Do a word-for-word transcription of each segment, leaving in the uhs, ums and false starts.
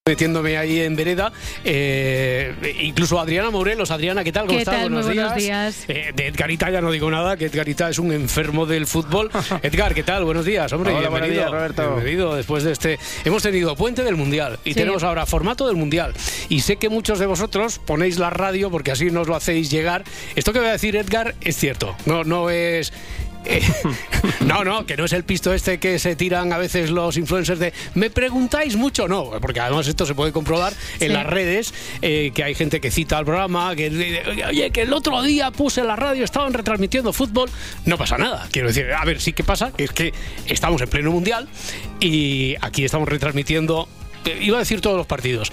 metiéndome ahí en vereda, eh, incluso Adriana Morelos. Adriana, ¿qué tal? ¿Cómo ¿Qué estás? tal? Buenos, Muy días. buenos días. Eh, de Edgarita ya no digo nada, que Edgarita es un enfermo del fútbol. Edgar, ¿qué tal? Buenos días, hombre. Hola, bienvenido. buenos días, Roberto. Bienvenido después de este... Hemos tenido puente del Mundial y Sí. tenemos ahora formato del Mundial. Y sé que muchos de vosotros ponéis la radio porque así nos lo hacéis llegar. Esto que voy a decir, Edgar, es cierto. No, no es... Eh, no, no, que no es el pisto este que se tiran a veces los influencers de me preguntáis mucho, no, porque además esto se puede comprobar en Sí. las redes, eh, que hay gente que cita al programa, que oye, que el otro día puse la radio, estaban retransmitiendo fútbol, no pasa nada, quiero decir, a ver, sí que pasa, es que estamos en pleno mundial y aquí estamos retransmitiendo. Iba a decir todos los partidos.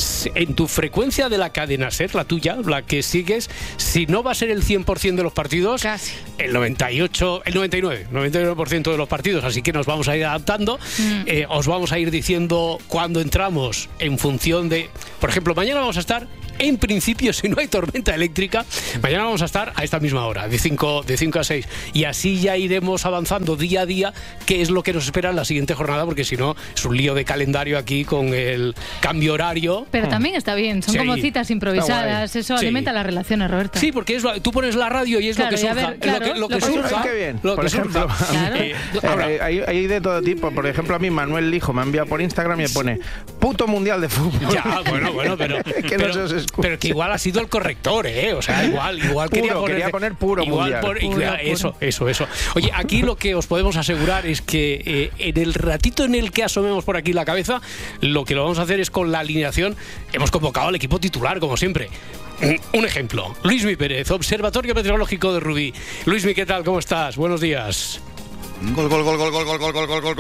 En tu frecuencia de la cadena SER, la tuya, la que sigues, si no va a ser el cien por ciento de los partidos, Casi. el noventa y ocho, el noventa y nueve, noventa y nueve por ciento de los partidos, así que nos vamos a ir adaptando. Mm. Eh, os vamos a ir diciendo cuándo entramos en función de... Por ejemplo, mañana vamos a estar, en principio, si no hay tormenta eléctrica, mañana vamos a estar a esta misma hora, de cinco a seis. Y así ya iremos avanzando día a día qué es lo que nos espera en la siguiente jornada, porque si no, es un lío de calendario aquí con el cambio horario. Pero también está bien, son Sí. como citas improvisadas, eso Sí. alimenta las relaciones, Roberto. Sí, porque es lo, tú pones la radio y es Claro, lo que y a surja. ver, Es claro, lo que, lo que lo que surja. surja. Qué bien. Lo Por que ejemplo, surja. Claro. Eh, Eh, ahora, hay, hay- hay de todo tipo. Por ejemplo, a mí Manuel Lijo me ha enviado por Instagram y me pone puto mundial de fútbol. ya, bueno, bueno, pero, Que pero, no se os escucha. pero que igual ha sido el corrector, ¿eh? O sea, igual, igual Puro, quería, poner, quería poner puro igual mundial. por- y- Puro, eso, puro. eso, eso. Oye, aquí lo que os podemos asegurar es que eh, en el ratito en el que asomemos por aquí la cabeza, lo que lo vamos a hacer es con la alineación. Hemos convocado al equipo titular, como siempre. Un ejemplo, Luismi Pérez, Observatorio Meteorológico de Rubí. Luismi, ¿qué tal? ¿Cómo estás? Buenos días. Gol, gol, gol, gol, gol, gol, gol, gol, gol, gol,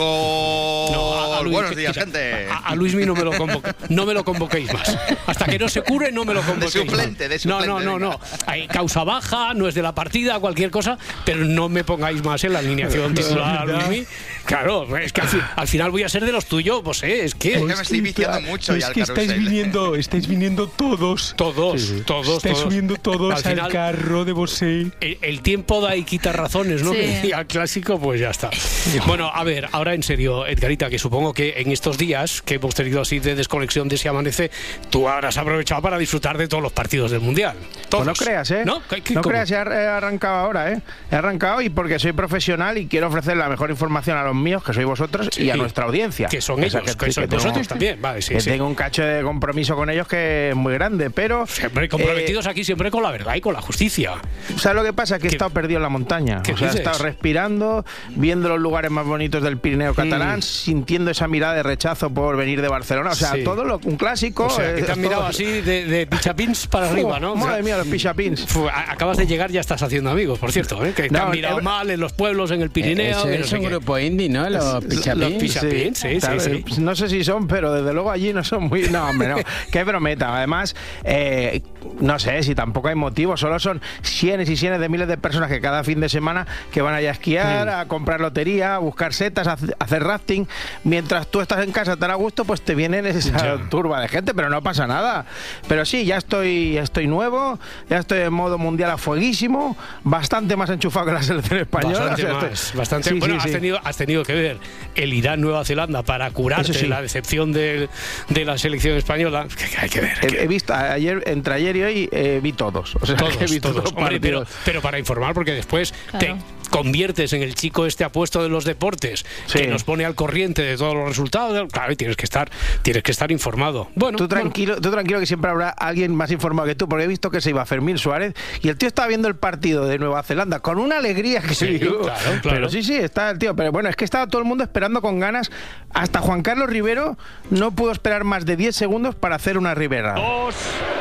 No, a- a Luis- Buenos días, quita- gente. A, a Luismi no me lo convoque, no me lo convoquéis más. Hasta que no se cure, no me lo convoquéis De suplente, más. de suplente, No, no, no, venga. no. Hay causa baja, no es de la partida, cualquier cosa, pero no me pongáis más en la alineación titular, Luismi. Claro, es que al, fi- al final voy a ser de los tuyos, pues eh, es que Es que me estoy viciando mucho es ya al que estáis carrusel. viniendo, estáis viniendo todos. todos, todos, estáis todos. subiendo todos Al al, final- carro de Bosé. El, el tiempo da y quita razones, ¿no? Sí. Que decía el clásico, pues ya está. Bueno, a ver, ahora en serio, Edgarita, que supongo que en estos días que hemos tenido así de desconexión de Si Amanece, tú habrás aprovechado para disfrutar de todos los partidos del Mundial. Todos. Pues no creas, ¿eh? No, ¿Qué- qué- No cómo? creas, he ar- he arrancado ahora, ¿eh? He arrancado y porque soy profesional y quiero ofrecer la mejor información a los míos, que sois vosotros, Sí. y a nuestra audiencia. Que son O sea, ellos, que sois tengo- vosotros también. Vale, sí, que sí. tengo un cacho de compromiso con ellos que es muy grande, pero... Siempre comprometidos aquí, siempre con la verdad y con la justicia. Eh, ¿Sabes lo que pasa? Que he ¿Qué- estado perdido en la montaña. qué O sea, he dices? estado respirando, viendo los lugares más bonitos del Pirineo catalán, Mm. sintiendo esa mirada de rechazo por venir de Barcelona. O sea, Sí. todo lo, un clásico. O sea, que eh, te han todo- mirado así de, de pichapins para Uf, arriba, ¿no? O sea, Madre mía, los pichapins. fu- a- acabas de llegar, ya estás haciendo amigos, por cierto, ¿eh? Que te No, han mirado eh, mal en los pueblos, en el Pirineo. Eso que no es sé un qué. grupo indie, ¿no? Los pichapins. Los pichapins, sí, sí, Claro, sí. No sé si son, pero desde luego allí no son muy... No, hombre, no. Qué brometa. Además, eh, no sé si tampoco hay motivo. Solo son cientos y cientos de miles de personas que cada fin de semana que van allá a esquiar, Mm. a comprar lotería, a buscar setas, a hacer- a hacer rafting. Mientras tú estás en casa tan a gusto, pues te vienen esa Ya. turba de gente, pero no pasa nada. Pero sí, ya estoy, ya estoy nuevo, ya estoy en modo mundial a fueguísimo, bastante más enchufado que la selección española. Bastante O sea, más, estoy- bastante. Sí, bueno, sí, has, sí. Tenido, has tenido que ver el Irán-Nueva Zelanda para curarte Eso sí. la decepción del- de la selección española. Que hay que ver. hay que He, he visto ayer, entre ayer y hoy, eh, vi todos. O sea, Todos, que he visto todos. todos los Hombre, pero, partidos. pero para informar, porque después Claro. te conviertes en el chico este apuesto de los deportes, Sí. que nos pone al corriente de todos los resultados. Claro, y tienes que estar, tienes que estar informado. Bueno, Tú bueno, tranquilo, tú tranquilo que siempre habrá alguien más informado que tú, porque he visto que se iba Fermín Suárez y el tío estaba viendo el partido de Nueva Zelanda con una alegría que Sí, se dio. claro, claro. Pero sí, sí, está el tío. Pero bueno, es que estaba todo el mundo esperando con ganas. Hasta Juan Carlos Rivero no pudo esperar más de diez segundos para hacer una Rivera. dos,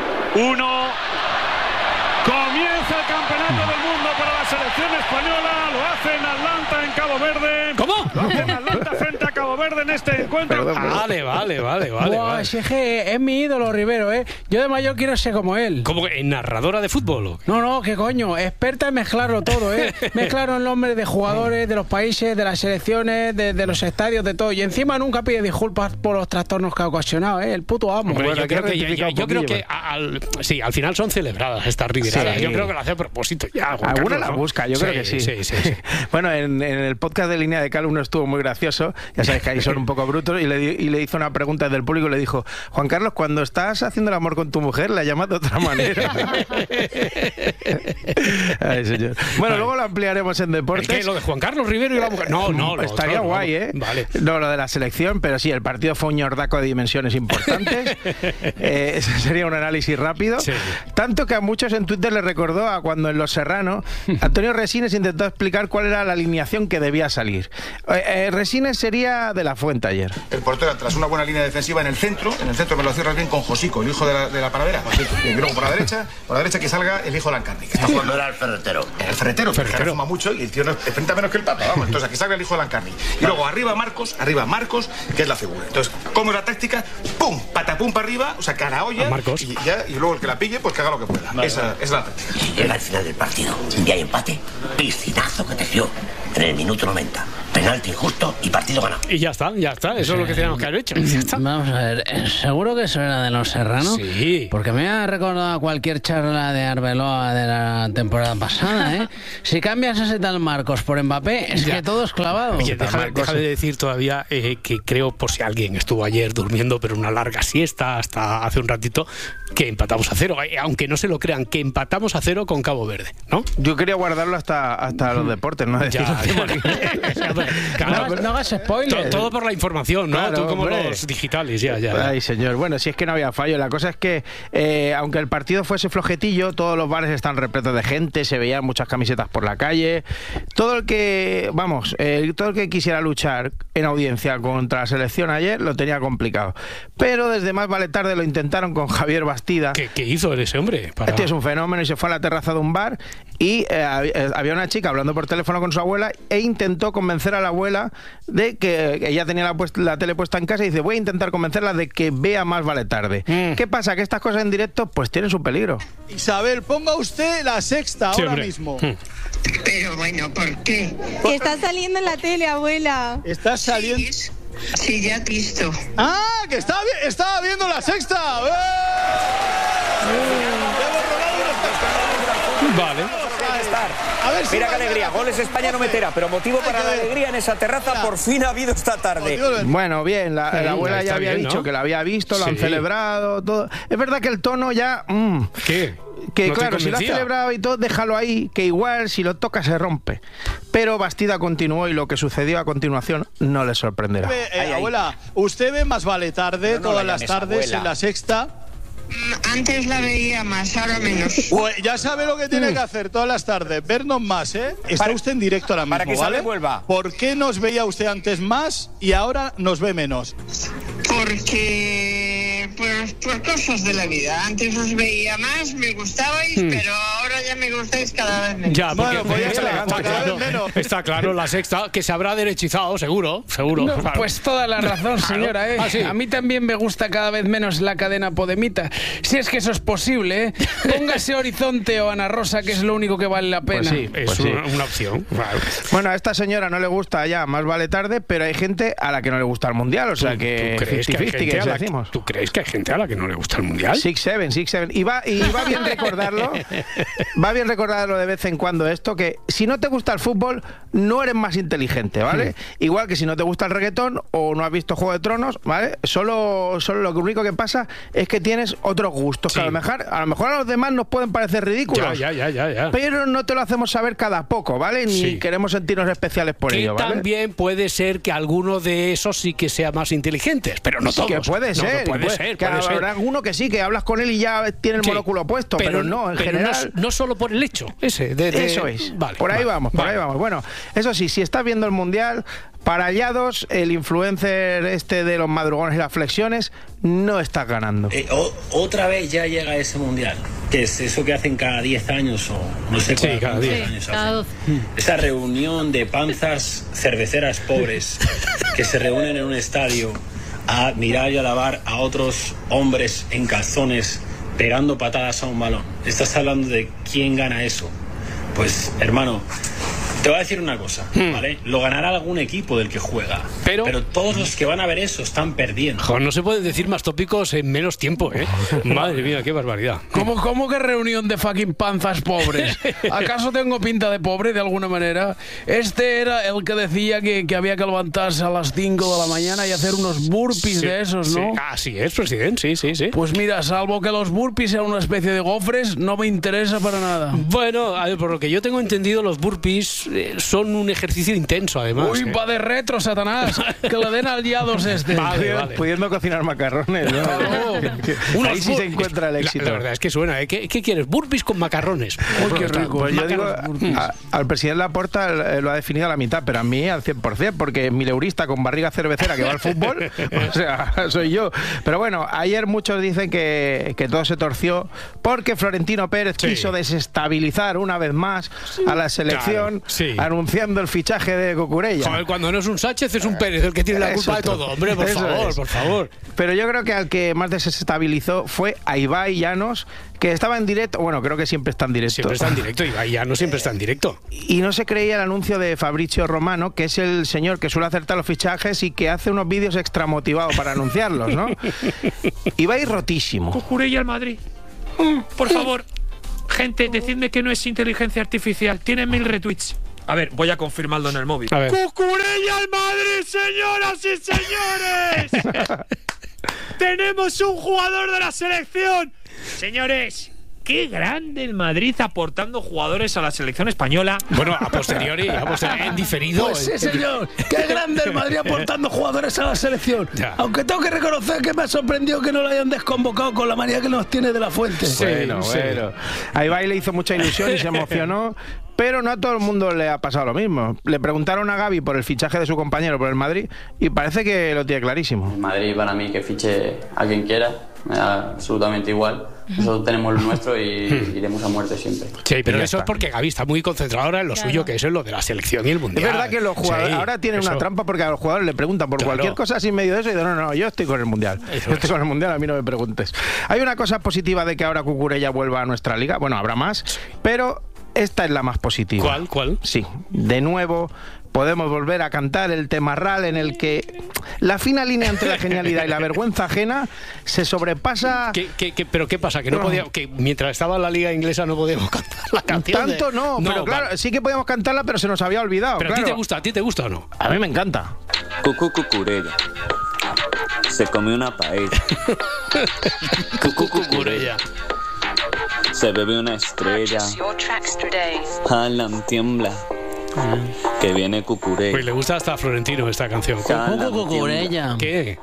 uno. Comienza el campeonato del mundo para la selección española. Lo hace en Atlanta, en Cabo Verde. ¿Cómo? Lo hace en Atlanta frente a Cabo Verde en este encuentro. Perdón, perdón. Vale, vale, vale, vale. Buah, vale. si es que es mi ídolo, Rivero, ¿eh? Yo de mayor quiero ser como él. ¿Cómo que narradora de fútbol? ¿O qué? No, no, qué coño, experta en mezclarlo todo, ¿eh? Mezclaron el nombre de jugadores, de los países, de las selecciones, de, de los estadios, de todo. Y encima nunca pide disculpas por los trastornos que ha ocasionado, ¿eh? El puto amo. Hombre, Bueno, yo hay que creo que, ya- rectificar ya- un yo creo poquillo, que al, sí, al final son celebradas estas riveradas. Sí. Yo creo que lo hace a propósito ya. Juan Alguna Carlos, la ¿no? busca, yo creo que sí. Sí, sí, sí. Bueno, en, en el podcast de Línea de Cal uno estuvo muy gracioso. Ya sabéis que ahí son un poco brutos, y le, y le hizo una pregunta desde el público y le dijo: Juan Carlos, cuando estás haciendo el amor con tu mujer, la llamas de otra manera. Ay, señor. Bueno, luego lo ampliaremos en deportes. ¿Qué? ¿Lo de Juan Carlos Rivero y la mujer? No, no, lo estaría otro, guay, no. ¿eh? Vale. No, lo de la selección, pero sí, el partido fue un ñordaco de dimensiones importantes. eh, ese sería un análisis rápido. Sí. Tanto que a muchos en Twitter les recordó a cuando en Los Serrano Antonio Resines intentó explicar cuál era la alineación que debía salir. Eh, eh, Resines sería de la Fuente ayer. El portero, tras una buena línea defensiva en el centro, en el centro me lo cierras bien con Josico, el hijo de la, de la Paradera. Y luego por la derecha, por la derecha que salga el hijo de Lancarni. Que está jugando. No era el ferretero. El ferretero, que el fuma mucho y el tío no enfrenta menos que el Papa. Vamos, entonces aquí salga el hijo de Lancarni. Y luego arriba Marcos, arriba Marcos, que es la figura. Entonces, ¿cómo es la táctica? ¡Pum! Patapum para arriba, o sea, cara a olla. A Marcos. Y, ya, y luego el que la pille, pues que haga lo que pueda. Vale, esa, vale. esa es la táctica. Si llega al final del partido y hay empate, piscinazo que te dio en el minuto noventa. Penalti injusto y partido ganado. Y ya está, ya está. Eso es lo que teníamos que haber hecho. Ya está. Vamos a ver, ¿seguro que eso era de Los Serrano? Sí. Porque me ha recordado a cualquier charla de Arbeloa de la temporada pasada, ¿eh? Si cambias a ese tal Marcos por Mbappé, es ya. que todo es clavado. Oye, déjame, déjame de decir todavía eh, que creo, por si alguien estuvo ayer durmiendo, pero una larga siesta hasta hace un ratito, que empatamos a cero. Eh, aunque no se lo crean, que empatamos a cero con Cabo Verde, ¿no? Yo quería guardarlo hasta, hasta los deportes, ¿no? Decir Ya, ya. Claro, no, no hagas spoilers. Todo, todo por la información, ¿no? Claro, Tú como hombre. los digitales, ya, ya. Ay, señor. Bueno, si es que no había fallo. La cosa es que, eh, aunque el partido fuese flojetillo, todos los bares están repletos de gente, se veían muchas camisetas por la calle. Todo el que, vamos, eh, todo el que quisiera luchar en audiencia contra la selección ayer lo tenía complicado. Pero desde más vale tarde lo intentaron con Javier Bastida. ¿Qué, qué hizo ese hombre? Para... Este es un fenómeno y se fue a la terraza de un bar y eh, había una chica hablando por teléfono con su abuela e intentó convencer a la abuela de que ella tenía la, puesta, la tele puesta en casa y dice: voy a intentar convencerla de que vea Más vale tarde. Mm. ¿Qué pasa? Que estas cosas en directo pues tienen su peligro. Isabel, ponga usted La Sexta sí, ahora hombre. mismo. Mm. Pero bueno, ¿por qué? Que está saliendo en la tele, abuela. Está saliendo... Sí, sí, ya he visto. ¡Ah! ¡Que estaba, vi estaba viendo La Sexta! ¡Eh! Vale. A ver si Mira qué alegría, goles España no meterá, pero motivo para la alegría en esa terraza por fin ha habido esta tarde. Bueno, bien, la, la abuela ya había bien, dicho ¿no? que la había visto, lo Sí. han celebrado, todo. Es verdad que el tono ya... Mmm, ¿Qué? que ¿No te claro, si lo has convencía? celebrado y todo, déjalo ahí, que igual si lo toca se rompe. Pero Bastida continuó y lo que sucedió a continuación no le sorprenderá. Eh, eh, abuela, ¿usted ve Más vale tarde No, no todas la las llames tardes abuela. en La Sexta? Antes la veía más, ahora menos. Pues ya sabe lo que tiene que hacer todas las tardes, vernos más, ¿eh? Está Para- usted en directo ahora mismo, para que Isabel ¿vale? vuelva. ¿Por qué nos veía usted antes más y ahora nos ve menos? Porque, pues, por cosas de la vida. Antes os veía más, me gustabais, Hmm. pero ahora ya me gustáis cada vez menos. Ya, porque Bueno, pues ya está, está, está cada claro, vez menos. está claro, La Sexta, que se habrá derechizado, seguro, seguro. No, Claro. pues toda la razón, Claro. señora. ¿eh? Ah, sí. A mí también me gusta cada vez menos la cadena Podemita. Si es que eso es posible, ¿eh? Póngase Horizonte o Ana Rosa, que es lo único que vale la pena. Pues sí, Es pues sí. una, una opción. Claro. Bueno, a esta señora no le gusta ya Más vale tarde, pero hay gente a la que no le gusta el Mundial, o sea que ¿Tú crees que, hay cincuenta cincuenta gente que a la que- decimos. ¿Tú crees que hay gente a la que no le gusta el Mundial? Six Seven, Six Seven. Y va, y va bien recordarlo, va bien recordarlo de vez en cuando esto, que si no te gusta el fútbol, no eres más inteligente, ¿vale? Igual que si no te gusta el reggaetón o no has visto Juego de Tronos, ¿vale? Solo, solo lo único que pasa es que tienes otros gustos, Sí. que a lo mejor, a lo mejor a los demás nos pueden parecer ridículos. Ya, ya, ya, ya, ya. Pero no te lo hacemos saber cada poco, ¿vale? Ni Sí. queremos sentirnos especiales por Que ello, ¿vale? también puede ser que alguno de esos sí que sea más inteligentes, pero no Sí, todos. que puede No, ser, puede, puede- ser, que puede ser. habrá alguno que sí, que hablas con él y ya tiene el Sí, monóculo puesto, pero, no, en pero general... No, no solo por el hecho ese. De, de- Eso es. Vale, por ahí vale, vamos, por vale. ahí vamos. Bueno, eso sí, si estás viendo el Mundial, para Allados, el influencer este de los madrugones y las flexiones, no estás ganando. Eh, o- otra vez ya llega ese mundial, que es eso que hacen cada diez años o no sé Sí, cada, cada cuántos diez. años Cada hacen. doce. Esa reunión de panzas cerveceras pobres que se reúnen en un estadio a mirar y alabar a otros hombres en calzones pegando patadas a un balón. Estás hablando de quién gana eso. Pues, hermano, te voy a decir una cosa, ¿vale? Lo ganará algún equipo del que juega. Pero, pero todos los que van a ver eso están perdiendo. Jo, no se pueden decir más tópicos en menos tiempo, ¿eh? Madre mía, qué barbaridad. ¿Cómo, cómo que reunión de fucking panzas pobres? ¿Acaso tengo pinta de pobre de alguna manera? Este era el que decía que, que había que levantarse a las cinco de la mañana y hacer unos burpees Sí, de esos, ¿no? Sí. Así es, presidente, sí, sí, sí. Pues mira, salvo que los burpees sean una especie de gofres, no me interesa para nada. Bueno, a ver, por lo que yo tengo entendido, los burpees eh, son un ejercicio intenso, además. Uy, ¿eh? va de retro, Satanás. Que le den al diados este. Vale, vale. Pudiendo cocinar macarrones, ¿no? Unos Ahí sí se bur- encuentra el La- éxito. La, verdad es que suena, ¿eh? ¿Qué, qué quieres? Burpees con macarrones. Uy, qué rico. Pues yo digo, Macarrones. a- al presidente Laporta eh, lo ha definido a la mitad, pero a mí al cien por ciento, porque mileurista con barriga cervecera que va al fútbol, o sea, soy yo. Pero bueno, ayer muchos dicen que, que todo se torció porque Florentino Pérez Sí. quiso desestabilizar una vez más a la selección, Claro, sí. anunciando el fichaje de Cucurella. Joder, cuando no es un Sánchez, es un Pérez el que tiene la culpa de Eso, todo. Hombre, por eso favor, es. por favor. Pero yo creo que al que más desestabilizó fue a Ibai Llanos, que estaba en directo, bueno, creo que siempre está en directo. Siempre está en directo, y ya no siempre está en directo. Y no se creía el anuncio de Fabrizio Romano, que es el señor que suele acertar los fichajes y que hace unos vídeos extramotivados para anunciarlos, ¿no? Ibai rotísimo. Cucurella al Madrid. Por favor, gente, decidme que no es inteligencia artificial. Tiene mil retweets. A ver, voy a confirmarlo en el móvil. A ver. ¡Cucurella al Madrid, señoras y señores! ¡Tenemos un jugador de la selección! Señores, qué grande el Madrid aportando jugadores a la selección española. Bueno, a posteriori, a posteriori, en diferido. Pues sí, en- señor. Qué grande el Madrid aportando jugadores a la selección. Ya. Aunque tengo que reconocer que me ha sorprendido que no lo hayan desconvocado con la manía que nos tiene de la Fuente. Sí, Bueno, sí. bueno. A Ibai le hizo mucha ilusión y se emocionó, pero no a todo el mundo le ha pasado lo mismo. Le preguntaron a Gavi por el fichaje de su compañero por el Madrid y parece que lo tiene clarísimo. Madrid para mí que fiche a quien quiera, me da absolutamente igual. Nosotros tenemos lo nuestro y iremos a muerte siempre. Sí, pero Y ya eso está. es porque Gavi está muy concentrado ahora en lo Claro. suyo, que es en lo de la selección y el mundial. Es verdad que los jugadores Sí, ahora tienen eso. una trampa porque a los jugadores le preguntan por Claro. cualquier cosa así en medio de eso y dicen, no, no, yo estoy con el mundial. Eso Yo estoy es. con el mundial, a mí no me preguntes. Hay una cosa positiva de que ahora Cucurella vuelva a nuestra liga. Bueno, habrá más, pero esta es la más positiva. ¿Cuál? ¿Cuál? Sí, de nuevo podemos volver a cantar el temarral en el que la fina línea entre la genialidad y la vergüenza ajena se sobrepasa. ¿Qué, qué, qué- pero qué pasa? Que no No. podía, que mientras estaba en la liga inglesa no podíamos cantar la canción. de- Tanto no, pero claro, vale. sí que podíamos cantarla, pero se nos había olvidado. Pero a ti claro. te gusta, a ti te gusta o no. A mí me encanta. Cucú Cucurella. Se comió una paella. Cucú Cucurella. Se bebe una estrella. Alan tiembla. Que viene Cucurella. Pues le gusta hasta a Florentino esta canción. Alan Cucurella. ¿Qué?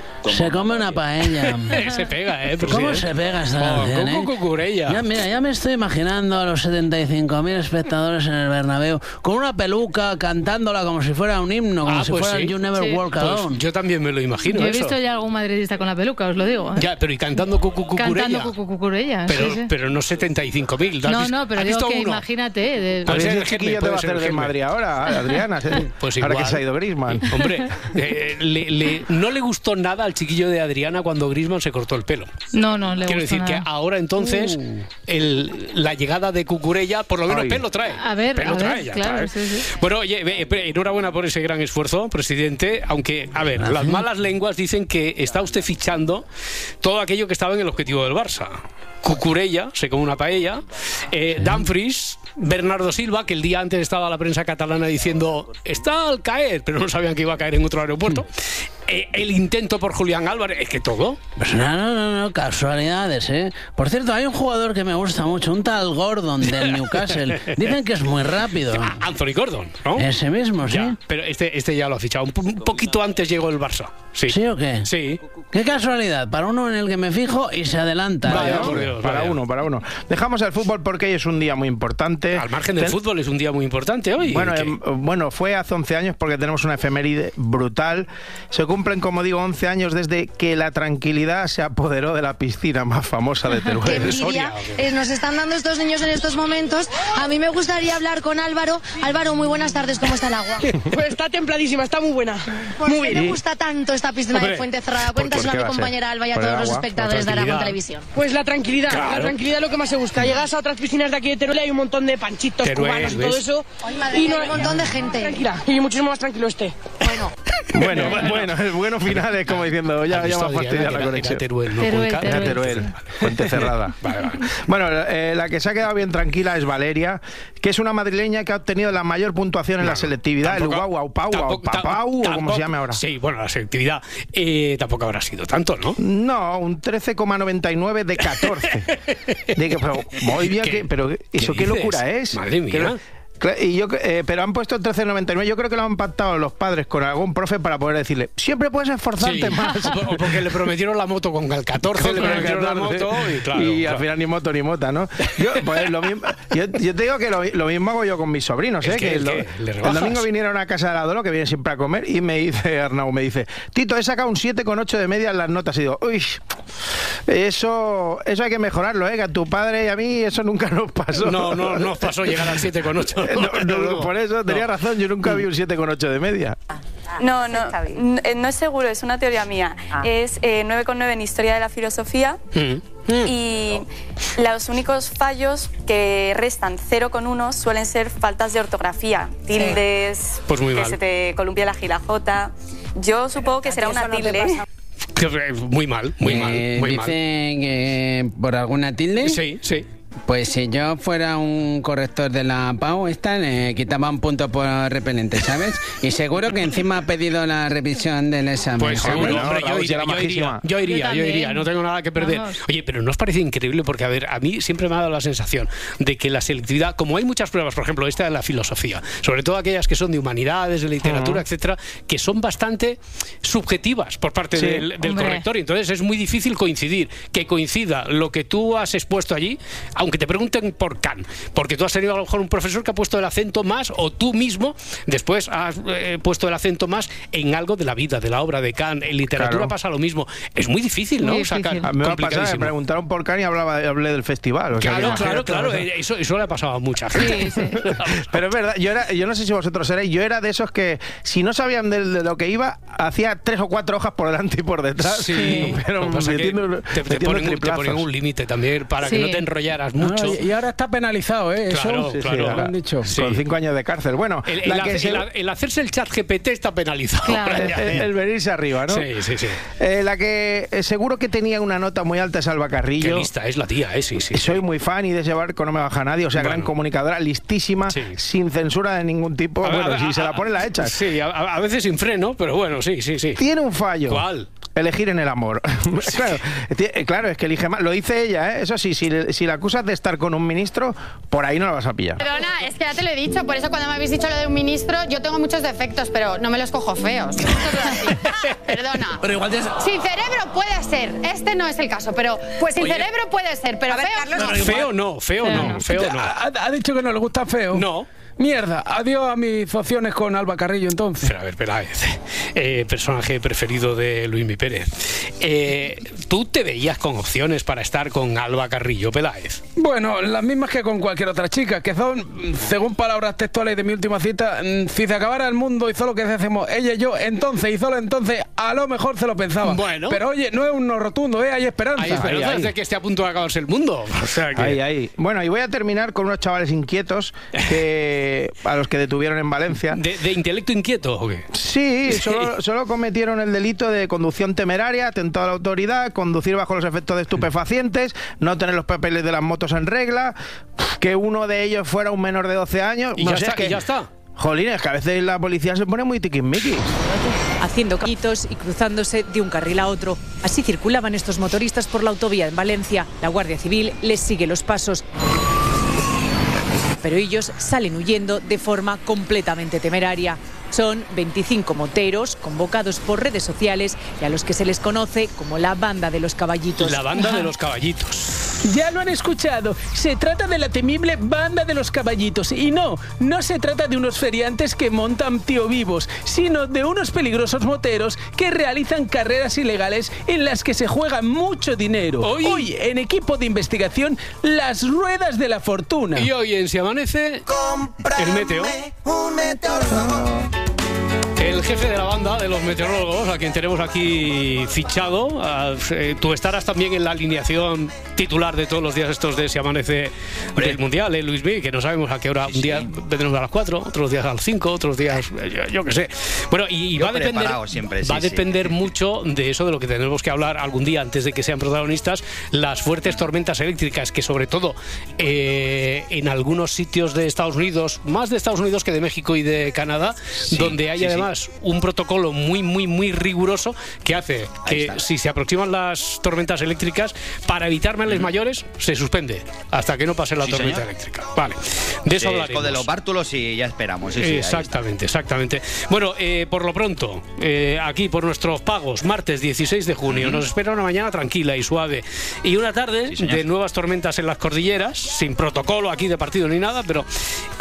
Se come una paella. Se pega, ¿eh? ¿Cómo presidente? se pega esta Oh, canción, Cucú eh? Cucurella. Ya, mira, ya me estoy imaginando a los setenta y cinco mil espectadores en el Bernabéu con una peluca cantándola como si fuera un himno, como Ah, si pues fuera sí. el You Never Sí. Walk Pues Alone. yo también me lo imagino Yo he eso. visto ya algún madridista con la peluca, os lo digo. ¿eh? Ya, pero y cantando Cucú Cucurella. Cantando cucu cucurella. Pero, sí, sí. pero no setenta y cinco mil. No, no, pero digo que imagínate. De... Puede A ver ser si el el chiquillo germen, te va a puede ser hacer el de germen. Madrid ahora, Adriana. ¿eh? Pues ahora igual. que se ha ido Griezmann. Hombre, eh, le- le- no le gustó nada al chiquillo de Adriana cuando Griezmann se cortó el pelo. No, no, le Quiero gustó decir nada. que ahora entonces Uh. el- la llegada de Cucurella, por lo menos Ay. pelo trae. A ver, pelo a ver, trae, ya claro, está, sí, ¿eh? sí. Bueno, oye, ve- ve- enhorabuena por ese gran esfuerzo, presidente. Aunque, a ver, las malas lenguas dicen que está usted fichando todo aquello que estaba en el objetivo del Barça. Cucurella, se come una paella, eh, Dumfries, Bernardo Silva, que el día antes estaba la prensa catalana diciendo está al caer, pero no sabían que iba a caer en otro aeropuerto. Eh, el intento por Julián Álvarez, es que todo. Pues no, no, no, no, casualidades, ¿eh? Por cierto, hay un jugador que me gusta mucho, un tal Gordon del Newcastle. Dicen que es muy rápido. Anthony Gordon, ¿no? Ese mismo, sí. Ya, pero este, este ya lo ha fichado. Un, po- un poquito antes llegó el Barça. Sí. ¿Sí o qué? Sí. Qué casualidad, para uno en el que me fijo y se adelanta. Vaya, ¿no? por Dios, para vaya. uno, para uno. Dejamos el fútbol porque hoy es un día muy importante. Al margen del Ten- fútbol es un día muy importante hoy. Bueno, ¿Qué? em, bueno, fue hace once años porque tenemos una efeméride brutal. Se cumplen, como digo, once años desde que la tranquilidad se apoderó de la piscina más famosa de Qué Teruel. envidia eh, nos están dando estos niños en estos momentos. A mí me gustaría hablar con Álvaro. Álvaro, muy buenas tardes, ¿cómo está el agua? Pues está templadísima, está muy buena. ¿Por Muy qué bien. le gusta tanto esta piscina Hombre, de Fuente Cerrada? ¿por Cuéntaselo a qué mi va a ser? compañera Alba y a Por el todos los agua, espectadores la de Aragón tranquilidad. Televisión. Pues la tranquilidad, Claro. la tranquilidad es lo que más se busca. Llegas a otras piscinas de aquí de Teruel y hay un montón de panchitos Teruel, cubanos y ¿ves? todo eso. Ay, madre mía, hay un montón de gente. Tranquila, y muchísimo más tranquilo este. Bueno, Bueno, bueno, el bueno final es como diciendo, ya, ya me ha fastidiado la conexión. Era Teruel, no Teruel, Cuenca. Teruel. Teruel, Fuente Cerrada. Vale, vale. Bueno, eh, la que se ha quedado bien tranquila es Valeria, que es una madrileña que ha obtenido la mayor puntuación en No, la selectividad, tampoco- el guau guau pau guau tampoco- papau, o como tampoco- se llame ahora. Sí, bueno, la selectividad eh, tampoco habrá sido tanto, ¿no? No, un trece coma noventa y nueve de catorce. De que, pero, muy bien, ¿Qué- que, pero eso qué qué dices? locura es. Madre mía. Que lo- Cla- Y yo, eh, pero han puesto el trece noventa y nueve. Yo creo que lo han pactado los padres con algún profe para poder decirle, siempre puedes esforzarte Sí, más. o porque le prometieron la moto con el catorce, le prometieron la moto y claro. Y claro. al final ni moto ni mota, ¿no? Yo, pues, lo mismo, yo, yo te digo que lo, lo mismo hago yo con mis sobrinos, Es ¿eh? que- Que es lo- que le el rebajas. domingo vinieron a casa de Adolo, que viene siempre a comer, y me dice Arnau, me dice, Tito, he sacado un siete coma ocho de media en las notas. Y digo, uy, eso, eso hay que mejorarlo, ¿eh? Que a tu padre y a mí eso nunca nos pasó. No, no, no os pasó llegar al siete coma ocho. No, no, no, por eso tenía No. razón, yo nunca vi un siete coma ocho de media. No, no, n- no es seguro, es una teoría mía. Ah. Es eh, nueve coma nueve en Historia de la Filosofía Mm. y los únicos fallos que restan cero coma uno suelen ser faltas de ortografía, tildes, Pues muy que mal. se te columpia la gilajota. Yo supongo que será eso una no te tilde. pasa. Que- Muy mal, muy mal, Eh, muy mal. dicen que por alguna tilde. Sí, sí. Pues si yo fuera un corrector de la P A U, esta le quitaba un punto por repelente, ¿sabes? Y seguro que encima ha pedido la revisión del examen. Pues seguro, bueno, hombre, yo Raúl, iría, era yo iría, majísima. yo iría, Yo yo también. iría, no tengo nada que perder. Vamos. Oye, pero ¿no os parece increíble? Porque, a ver, a mí siempre me ha dado la sensación de que la selectividad, como hay muchas pruebas, por ejemplo, esta de la filosofía, sobre todo aquellas que son de humanidades, de literatura, etcétera, que son bastante subjetivas por parte Sí. del, del Hombre. corrector, y entonces es muy difícil coincidir, que coincida lo que tú has expuesto allí, aunque te pregunten por Kant, porque tú has tenido a lo mejor un profesor que ha puesto el acento más, o tú mismo después has eh, puesto el acento más en algo de la vida, de la obra de Kant. En literatura Claro. pasa lo mismo. Es muy difícil, ¿no? Muy difícil. Sacar, A mí me ha pasado, me complicadísimo. preguntaron por Cani y hablaba, hablé del festival. O sea, que Claro, claro, imagínate, claro. o sea. eh, Eso, eso le ha pasado a mucha gente. Sí, sí. Pero es verdad, yo, era, yo no sé si vosotros erais, yo era de esos que si no sabían de, de lo que iba, hacía tres o cuatro hojas por delante y por detrás. Sí, pero lo que pasa es que metiendo, te, te metiendo ponen, un- te triplazos. ponen un límite también para que Sí. no te enrollaras No, mucho. y, y ahora está penalizado, ¿eh? Claro, Eso. Sí, sí, claro. ahora, han dicho. Sí. Con cinco años de cárcel. Bueno, El, el la que hace- se- el ha- el hacerse el chat G P T está penalizado. Claro. el, el- el venirse arriba, ¿no? Sí, sí, sí. Eh, la que eh, seguro que tenía una nota muy alta es Alba Qué Carrillo. lista es la tía, ¿eh? Sí, sí. Soy muy fan y de ese barco no me baja nadie. O sea, Bueno. gran comunicadora, listísima, Sí. sin censura de ningún tipo. A ver, Bueno, a- si a- se la a- pone, la echas. Sí, a, a veces sin freno, pero bueno, sí, sí, sí. Tiene un fallo. ¿Cuál? Elegir en el amor. claro, ti- eh, claro, es que elige más. Lo dice ella, ¿eh? Eso sí, si, le- si la acusas de estar con un ministro, por ahí no la vas a pillar. Perdona, es que ya te lo he dicho, por eso cuando me habéis dicho lo de un ministro, yo tengo muchos defectos, pero no me los cojo feos. Esto es así. Perdona. Pero igual te... Sin cerebro puede ser, este no es el caso, pero pues sin Oye. cerebro puede ser, pero A ver, feo. Carlos, Feo no, feo no, feo no. ¿Ha, ha dicho que no le gusta feo? No. Mierda, adiós a mis opciones con Alba Carrillo entonces. Pero a ver, Peláez, eh, personaje preferido de Luismi Pérez. Eh, ¿Tú te veías con opciones para estar con Alba Carrillo, Peláez? Bueno, las mismas que con cualquier otra chica, que son, según palabras textuales de mi última cita, mm, si se acabara el mundo y solo que hacemos ella y yo, entonces y solo entonces, a lo mejor se lo pensaba. Bueno. Pero oye, no es un no rotundo, ¿eh? Hay esperanza. Hay esperanzas ahí, ahí. de que esté a punto de acabarse el mundo. O sea que... Ahí, ahí. Bueno, y voy a terminar con unos chavales inquietos que a los que detuvieron en Valencia. ¿De, de intelecto inquieto o qué? Sí, solo, solo cometieron el delito de conducción temeraria, atentado a la autoridad, conducir bajo los efectos de estupefacientes, no tener los papeles de las motos en regla, que uno de ellos fuera un menor de doce años. Y no ya sé, está, es que, y ya está. Jolín, es que a veces la policía se pone muy tiquismiquis. Haciendo callitos y cruzándose de un carril a otro. Así circulaban estos motoristas por la autovía en Valencia. La Guardia Civil les sigue los pasos. Pero ellos salen huyendo de forma completamente temeraria. Son veinticinco moteros convocados por redes sociales y a los que se les conoce como la banda de los caballitos. La banda de los caballitos. Ya lo han escuchado. Se trata de la temible banda de los caballitos. Y no, no se trata de unos feriantes que montan tío vivos, sino de unos peligrosos moteros que realizan carreras ilegales en las que se juega mucho dinero. Hoy, hoy en equipo de investigación, las ruedas de la fortuna. Y hoy en Si Amanece, el meteo. Un meteorólogo El jefe de la banda de los meteorólogos, a quien tenemos aquí fichado, a, eh, tú estarás también en la alineación titular de todos los días estos de Si Amanece del Mundial, ¿eh, Luis B? Que no sabemos a qué hora, sí, un día sí. vendremos a las cuatro, otros días a las cinco, otros días, yo, yo qué sé. Bueno, y, y va a depender, siempre, sí, va a depender sí. mucho de eso, de lo que tenemos que hablar algún día antes de que sean protagonistas, las fuertes tormentas eléctricas que sobre todo eh, en algunos sitios de Estados Unidos, más de Estados Unidos que de México y de Canadá, sí, donde hay sí, además sí. un protocolo muy, muy, muy riguroso que hace que si se aproximan las tormentas eléctricas, para evitar males mm. mayores, se suspende hasta que no pase la sí, tormenta señor. eléctrica. Vale, de eso sí, hablaremos. De los bártulos y ya esperamos. Sí, sí, exactamente, exactamente. Bueno, eh, por lo pronto, eh, aquí por nuestros pagos, martes dieciséis de junio, mm. nos espera una mañana tranquila y suave y una tarde sí, de nuevas tormentas en las cordilleras, sin protocolo aquí de partido ni nada, pero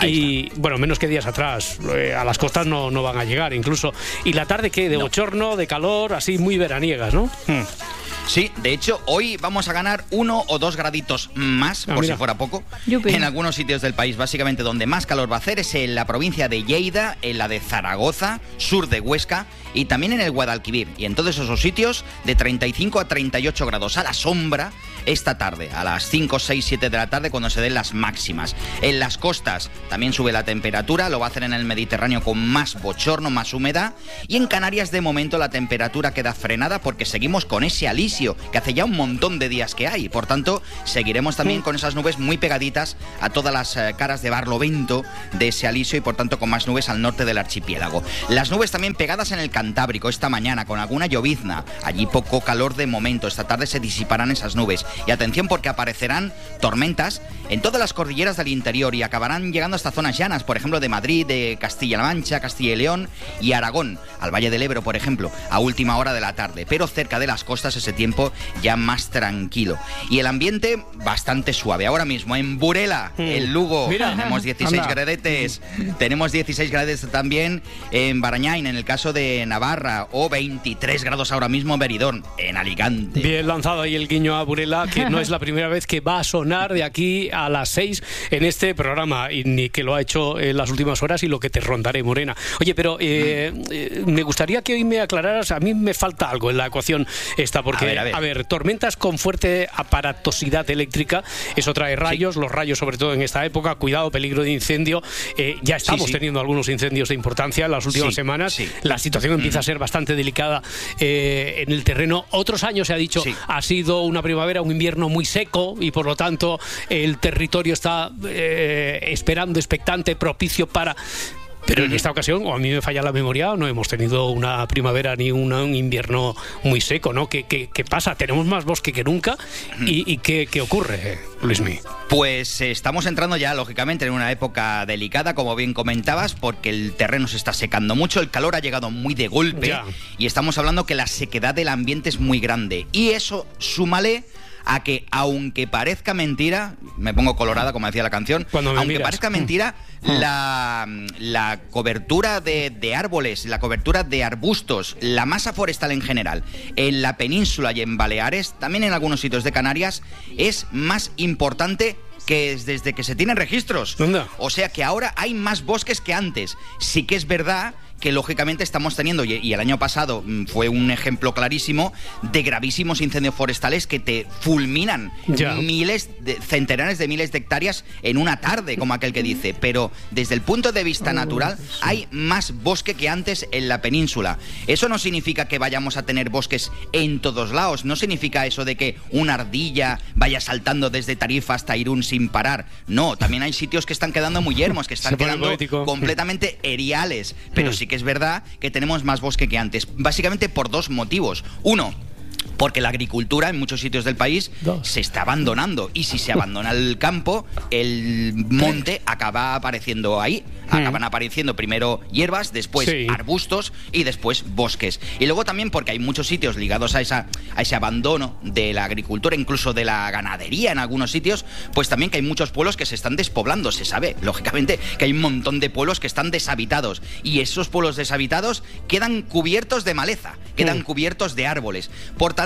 y bueno, menos que días atrás, eh, a las costas no, no van a llegar incluso. Y la tarde, ¿qué? De no. bochorno, de calor, así muy veraniegas, ¿no? Hmm. Sí, de hecho, hoy vamos a ganar uno o dos graditos más, ah, por mira. si fuera poco, Yupi. en algunos sitios del país. Básicamente, donde más calor va a hacer es en la provincia de Lleida, en la de Zaragoza, sur de Huesca y también en el Guadalquivir. Y en todos esos sitios, de treinta y cinco a treinta y ocho grados a la sombra esta tarde, a las cinco, seis, siete de la tarde, cuando se den las máximas. En las costas también sube la temperatura, lo va a hacer en el Mediterráneo con más bochorno, más humedad. Y en Canarias, de momento, la temperatura queda frenada porque seguimos con ese alisio que hace ya un montón de días que hay. Por tanto, seguiremos también con esas nubes muy pegaditas a todas las eh, caras de barlovento de ese alisio y por tanto con más nubes al norte del archipiélago. Las nubes también pegadas en el Cantábrico esta mañana con alguna llovizna. Allí poco calor de momento. Esta tarde se disiparán esas nubes. Y atención porque aparecerán tormentas en todas las cordilleras del interior y acabarán llegando hasta zonas llanas, por ejemplo de Madrid, de Castilla-La Mancha, Castilla y León y Aragón, al Valle del Ebro, por ejemplo, a última hora de la tarde. Pero cerca de las costas ese tiempo ya más tranquilo. Y el ambiente bastante suave. Ahora mismo en Burela, mm. en Lugo, Mira. tenemos dieciséis Anda. gradetes. Tenemos dieciséis gradetes también en Barañáin, en el caso de Navarra, o veintitrés grados ahora mismo en Benidorm, en Alicante. Bien lanzado ahí el guiño a Burela, que no es la primera vez que va a sonar de aquí a las seis en este programa, y ni que lo ha hecho en las últimas horas y lo que te rondaré, Morena. Oye, pero eh, eh, me gustaría que hoy me aclararas, a mí me falta algo en la ecuación esta, porque, a ver, a ver. A ver, tormentas con fuerte aparatosidad eléctrica, eso trae rayos, sí. los rayos sobre todo en esta época, cuidado, peligro de incendio, eh, ya estamos sí, sí. teniendo algunos incendios de importancia en las últimas sí, semanas, sí. la situación empieza mm. a ser bastante delicada eh, en el terreno. Otros años se ha dicho, sí. ha sido una primavera, un invierno muy seco y por lo tanto el territorio está eh, esperando, expectante, propicio para... Pero en esta ocasión, o a mí me falla la memoria, no hemos tenido una primavera ni una, un invierno muy seco, ¿no? ¿Qué, qué, qué pasa? Tenemos más bosque que nunca. ¿Y, y qué, qué ocurre, Luismi? Pues eh, estamos entrando ya, lógicamente, en una época delicada, como bien comentabas, porque el terreno se está secando mucho, el calor ha llegado muy de golpe ya. y estamos hablando que la sequedad del ambiente es muy grande. Y eso, súmale a que, aunque parezca mentira, me pongo colorada, como decía la canción, aunque miras. parezca mentira, mm. la, la cobertura de, de árboles, la cobertura de arbustos, la masa forestal en general, en la península y en Baleares, también en algunos sitios de Canarias, es más importante que es desde que se tienen registros. ¿Dónde? O sea que ahora hay más bosques que antes. Sí que es verdad que lógicamente estamos teniendo, y el año pasado fue un ejemplo clarísimo, de gravísimos incendios forestales que te fulminan ya. miles, de, centenares de miles de hectáreas en una tarde, como aquel que dice. Pero desde el punto de vista natural, hay más bosque que antes en la península. Eso no significa que vayamos a tener bosques en todos lados, no significa eso de que una ardilla vaya saltando desde Tarifa hasta Irún sin parar. No, también hay sitios que están quedando muy yermos, que están quedando poético. completamente eriales, pero sí que es verdad que tenemos más bosque que antes, básicamente por dos motivos. Uno, porque la agricultura en muchos sitios del país Dos. se está abandonando, y si se abandona el campo, el monte acaba apareciendo ahí. Acaban apareciendo primero hierbas, después sí. arbustos y después bosques. Y luego también porque hay muchos sitios ligados a, esa, a ese abandono de la agricultura, incluso de la ganadería en algunos sitios, pues también que hay muchos pueblos que se están despoblando. Se sabe, lógicamente, que hay un montón de pueblos que están deshabitados, y esos pueblos deshabitados quedan cubiertos de maleza, quedan mm. cubiertos de árboles. Por tanto,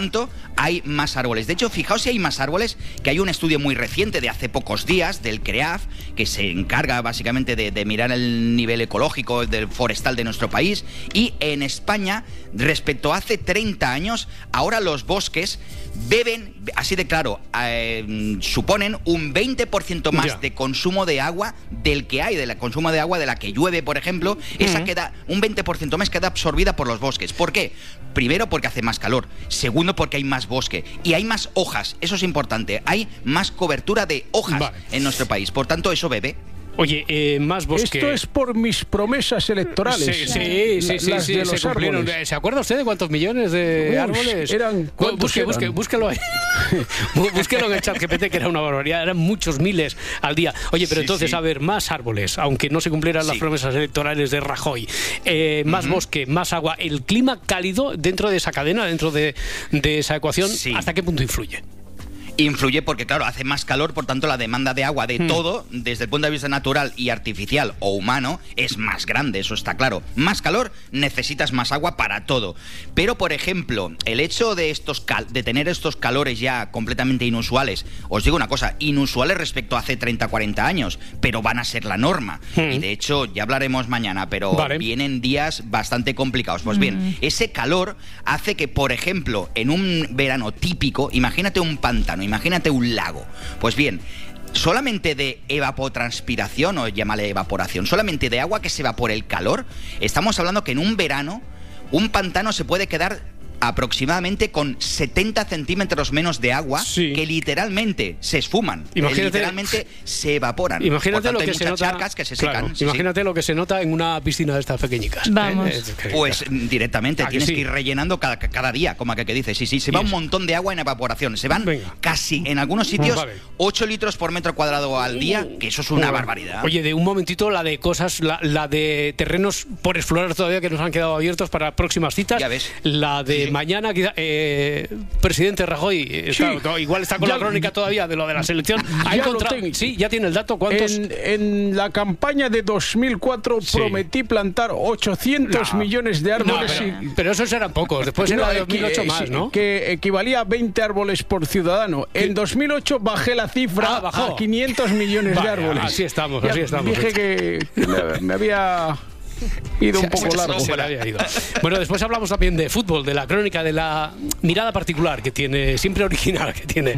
tanto hay más árboles. De hecho, fijaos si hay más árboles, que hay un estudio muy reciente de hace pocos días del CREAF, que se encarga básicamente de, de mirar el nivel ecológico del forestal de nuestro país, y en España, respecto a hace treinta años, ahora los bosques beben, así de claro, eh, suponen un veinte por ciento más ya. de consumo de agua del que hay, del consumo de agua de la que llueve, por ejemplo, uh-huh. esa queda, un veinte por ciento más queda absorbida por los bosques. ¿Por qué? Primero, porque hace más calor. Segundo, porque hay más bosque. Y hay más hojas, eso es importante. Hay más cobertura de hojas vale. en nuestro país. Por tanto, eso bebe. Oye, eh, más bosque. Esto es por mis promesas electorales. Sí, sí, sí, sí, sí, sí se cumplieron. ¿Se acuerda usted de cuántos millones de Uy, árboles? Eran, busque, eran? busque, búsquelo ahí. Búsquelo en el chat G P T, que era una barbaridad. Eran muchos miles al día. Oye, pero sí, entonces, sí. a ver, más árboles, aunque no se cumplieran sí. las promesas electorales de Rajoy. Eh, más uh-huh. bosque, más agua. El clima cálido dentro de esa cadena, dentro de, de esa ecuación, sí. ¿hasta qué punto influye? Influye porque, claro, hace más calor, por tanto la demanda de agua de hmm. todo, desde el punto de vista natural y artificial o humano, es más grande, eso está claro. Más calor, necesitas más agua para todo. Pero, por ejemplo, el hecho de, estos cal- de tener estos calores ya completamente inusuales, os digo una cosa, inusuales respecto a hace treinta, cuarenta años, pero van a ser la norma. Hmm. Y de hecho, ya hablaremos mañana, pero vale. vienen días bastante complicados. Pues hmm. bien, ese calor hace que, por ejemplo, en un verano típico, imagínate un pantano, imagínate un lago. Pues bien, solamente de evapotranspiración, o llámale evaporación, solamente de agua que se va por el calor, estamos hablando que en un verano un pantano se puede quedar aproximadamente con setenta centímetros menos de agua sí. que literalmente se esfuman, imagínate, literalmente se evaporan. Imagínate Por tanto, lo que hay se muchas nota, charcas que se claro, secan. Sí, imagínate sí. lo que se nota en una piscina de estas pequeñitas. Vamos. ¿Eh? Pues directamente, tienes que, sí? que ir rellenando cada, cada día, como que, que dices. Sí, sí, se va un montón de agua en evaporación. Se van Venga. casi, en algunos sitios, vale. ocho litros por metro cuadrado al día, que eso es una uh, barbaridad. Oye, de un momentito, la de cosas, la, la de terrenos por explorar todavía que nos han quedado abiertos para próximas citas. Ya ves. La de sí, sí. mañana, eh, presidente Rajoy, está, sí. igual está con ya, la crónica todavía de lo de la selección. ¿Ha ya encontrado? Sí, ya tiene el dato. ¿Cuántos? En, en la campaña de dos mil cuatro sí. prometí plantar ochocientos no, millones de árboles. No, pero, y, pero esos eran pocos. Después en no, la de dos mil ocho que, más, ¿no? Que equivalía a veinte árboles por ciudadano. ¿Qué? En dos mil ocho bajé la cifra ah, a quinientos millones vale, de árboles. Así estamos, ya así estamos. Dije que, que me había... ido un poco largo. Se le había ido. Bueno, después hablamos también de fútbol, de la crónica, de la mirada particular que tiene, siempre original que tiene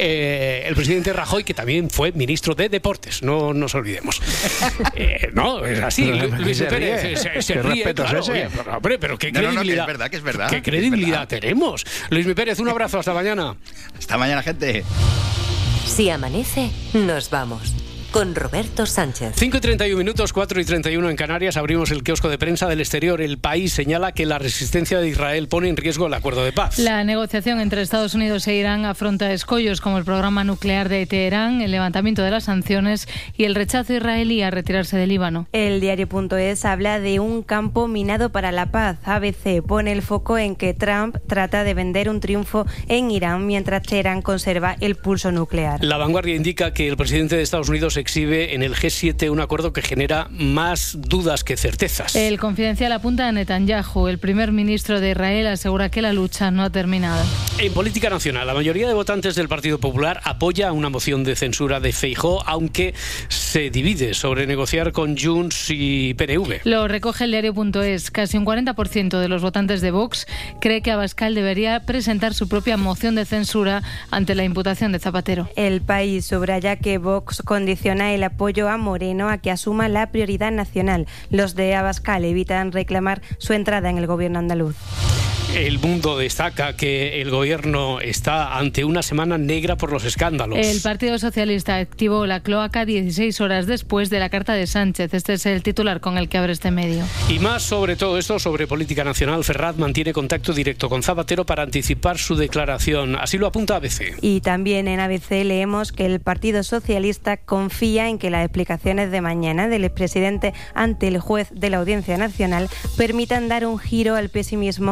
eh, el presidente Rajoy, que también fue ministro de Deportes, no nos olvidemos. Eh, no, es así. Pero, Luis se Pérez ríe. se, se ¿Qué ríe. respeto Claro, es ese? oye, pero, hombre, pero qué no, credibilidad. No, no, que es verdad, que es verdad. ¿Qué credibilidad tenemos? Luis Pérez, un abrazo, hasta mañana. Hasta mañana, gente. Si amanece, nos vamos. Con Roberto Sánchez. cinco y treinta y un minutos, cuatro y treinta y uno en Canarias. Abrimos el kiosco de prensa del exterior. El País señala que la resistencia de Israel pone en riesgo el acuerdo de paz. La negociación entre Estados Unidos e Irán afronta escollos como el programa nuclear de Teherán, el levantamiento de las sanciones y el rechazo israelí a retirarse del Líbano. El diario.es habla de un campo minado para la paz. A B C pone el foco en que Trump trata de vender un triunfo en Irán mientras Teherán conserva el pulso nuclear. La Vanguardia indica que el presidente de Estados Unidos exhibe en el G siete un acuerdo que genera más dudas que certezas. El Confidencial apunta a Netanyahu. El primer ministro de Israel asegura que la lucha no ha terminado. En política nacional, la mayoría de votantes del Partido Popular apoya una moción de censura de Feijóo, aunque se divide sobre negociar con Junts y P N V. Lo recoge el diario.es. Casi un cuarenta por ciento de los votantes de Vox cree que Abascal debería presentar su propia moción de censura ante la imputación de Zapatero. El País subraya que Vox condiciona el apoyo a Moreno a que asuma la prioridad nacional. Los de Abascal evitan reclamar su entrada en el gobierno andaluz. El Mundo destaca que el gobierno está ante una semana negra por los escándalos. El Partido Socialista activó la cloaca dieciséis horas después de la carta de Sánchez. Este es el titular con el que abre este medio. Y más sobre todo esto, sobre política nacional, Ferraz mantiene contacto directo con Zapatero para anticipar su declaración. Así lo apunta A B C. Y también en A B C leemos que el Partido Socialista confía en que las explicaciones de mañana del expresidente ante el juez de la Audiencia Nacional permitan dar un giro al pesimismo que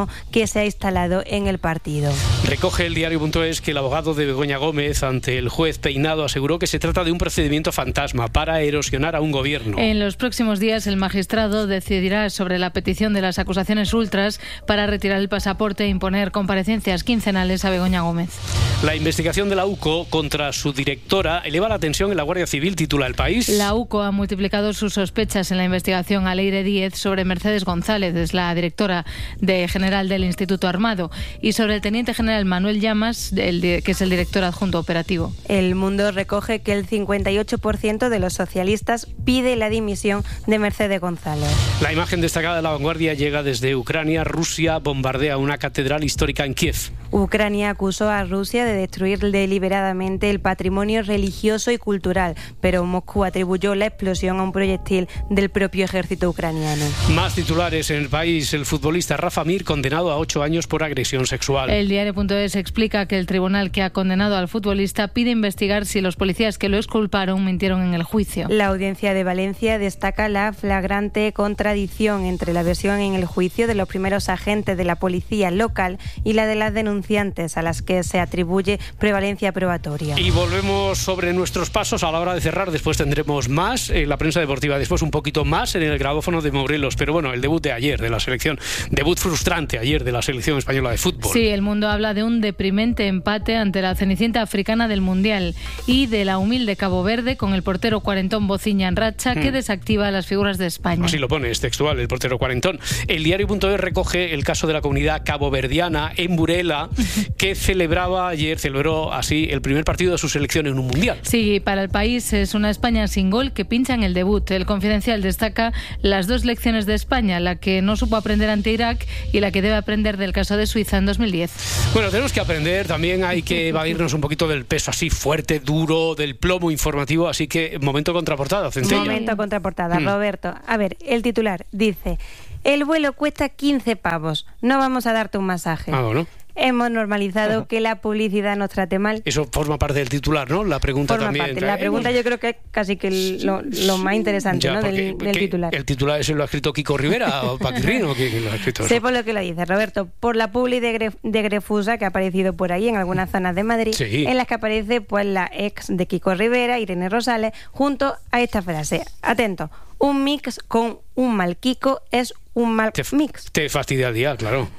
se ha instalado en el partido. Recoge el diario.es que el abogado de Begoña Gómez ante el juez Peinado aseguró que se trata de un procedimiento fantasma para erosionar a un gobierno. En los próximos días el magistrado decidirá sobre la petición de las acusaciones ultras para retirar el pasaporte e imponer comparecencias quincenales a Begoña Gómez. La investigación de la UCO contra su directora eleva la tensión en la Guardia Civil, titula El País. La UCO ha multiplicado sus sospechas en la investigación a Leire Díez sobre Mercedes González, es la directora de general del Instituto Armado, y sobre el teniente general Manuel Llamas, el, que es el director adjunto operativo. El Mundo recoge que el cincuenta y ocho por ciento de los socialistas pide la dimisión de Mercedes González. La imagen destacada de La Vanguardia llega desde Ucrania. Rusia bombardea una catedral histórica en Kiev. Ucrania acusó a Rusia de destruir deliberadamente el patrimonio religioso y cultural, pero Moscú atribuyó la explosión a un proyectil del propio ejército ucraniano. Más titulares en El País. El futbolista Rafa Mir condenado a ocho años por agresión sexual. El diario.es explica que el tribunal que ha condenado al futbolista pide investigar si los policías que lo exculparon mintieron en el juicio. La audiencia de Valencia destaca la flagrante contradicción entre la versión en el juicio de los primeros agentes de la policía local y la de las denunciantes, a las que se atribuye prevalencia probatoria. Y volvemos sobre nuestros pasos a la hora de cerrar. Después tendremos más en la prensa deportiva, después un poquito más en el grabófono de Morelos. Pero bueno, el debut de ayer de la selección, debut frustrante ayer de la selección española de fútbol. Sí, el Mundo habla de un deprimente empate ante la cenicienta africana del Mundial y de la humilde Cabo Verde con el portero cuarentón Bociña en racha que hmm. desactiva las figuras de España. Así lo pone, es textual, el portero cuarentón. El diario.es recoge el caso de la comunidad caboverdiana en Burela, que celebraba ayer, celebró así el primer partido de su selección en un Mundial. Sí, para El País es una España sin gol que pincha en el debut. El Confidencial destaca las dos lecciones de España, la que no supo aprender ante Irak y la que debe aprender del caso de Suiza en dos mil diez. Bueno, tenemos que aprender, también hay que evadirnos un poquito del peso así fuerte, duro, del plomo informativo, así que momento contraportada, Centella. Momento contraportada, mm. Roberto. A ver, el titular dice: el vuelo cuesta quince pavos, no vamos a darte un masaje. Ah, ¿no? Hemos normalizado uh-huh. que la publicidad nos trate mal. Eso forma parte del titular, ¿no? La pregunta forma también. Parte. La pregunta yo creo que es casi que lo, lo más interesante, ya, ¿no? del, del titular. ¿El titular ese lo ha escrito Kiko Rivera o Paquirrín o quién lo ha escrito? Sé por lo que lo dice, Roberto. Por la publi de, Gre, de Grefusa que ha aparecido por ahí en algunas zonas de Madrid, sí. en las que aparece pues la ex de Kiko Rivera, Irene Rosales, junto a esta frase. Atento. Un mix con un mal Kiko es un mal te, mix. Te fastidia el día, claro.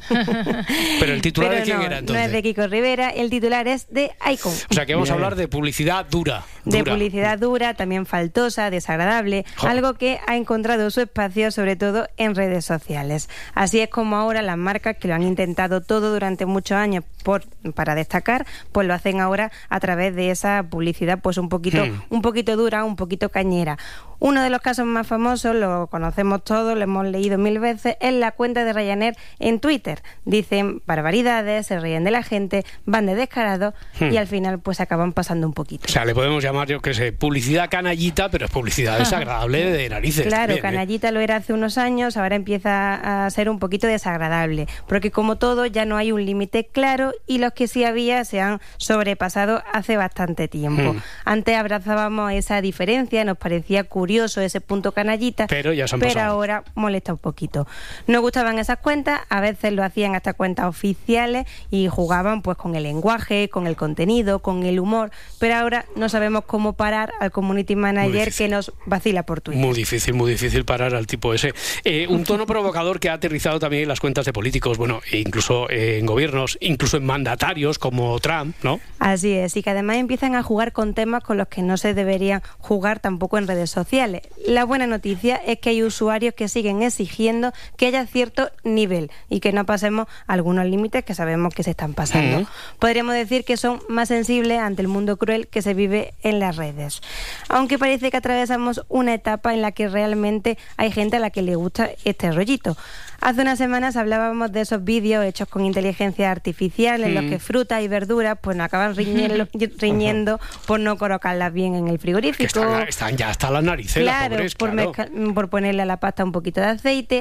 Pero el titular Pero de quién no, era entonces. No es de Kiko Rivera, el titular es de Icon. O sea que vamos Bien. a hablar de publicidad dura. De dura. publicidad dura, también faltosa, desagradable, jo. algo que ha encontrado su espacio sobre todo en redes sociales. Así es como ahora las marcas que lo han intentado todo durante muchos años por, para destacar, pues lo hacen ahora a través de esa publicidad pues un poquito, hmm. un poquito dura, un poquito cañera. Uno de los casos más famosos, lo conocemos todos, lo hemos leído mil veces, es la cuenta de Ryanair en Twitter. Dicen barbaridades, se ríen de la gente, van de descarados hmm. y al final pues acaban pasando un poquito. O sea, le podemos llamar, yo que sé, publicidad canallita, pero es publicidad desagradable de narices. Claro, también, canallita ¿eh? lo era hace unos años, ahora empieza a ser un poquito desagradable, porque como todo ya no hay un límite claro y los que sí había se han sobrepasado hace bastante tiempo. Hmm. Antes abrazábamos esa diferencia, nos parecía curioso ese punto canallita, pero, ya se han pero pasado. ahora molesta un poquito. No gustaban esas cuentas, a veces lo hacían hasta cuentas oficiales y jugaban pues con el lenguaje, con el contenido, con el humor, pero ahora no sabemos cómo parar al community manager que nos vacila por Twitter. Muy difícil, muy difícil parar al tipo ese. Eh, un tono provocador que ha aterrizado también en las cuentas de políticos, bueno, incluso en gobiernos, incluso en mandatarios como Trump, ¿no? Así es, y que además empiezan a jugar con temas con los que no se deberían jugar tampoco en redes sociales. La buena noticia es que hay usuarios que siguen exigiendo que haya cierto nivel y que no pasemos algunos límites que sabemos que se están pasando. Uh-huh. Podríamos decir que son más sensibles ante el mundo cruel que se vive en las redes. Aunque parece que atravesamos una etapa en la que realmente hay gente a la que le gusta este rollito. Hace unas semanas hablábamos de esos vídeos hechos con inteligencia artificial en mm. los que frutas y verduras pues nos acaban riñendo, riñendo por no colocarlas bien en el frigorífico. Están, están ya hasta las narices, claro, las pobres, por, claro. Mezca, por ponerle a la pasta un poquito de aceite.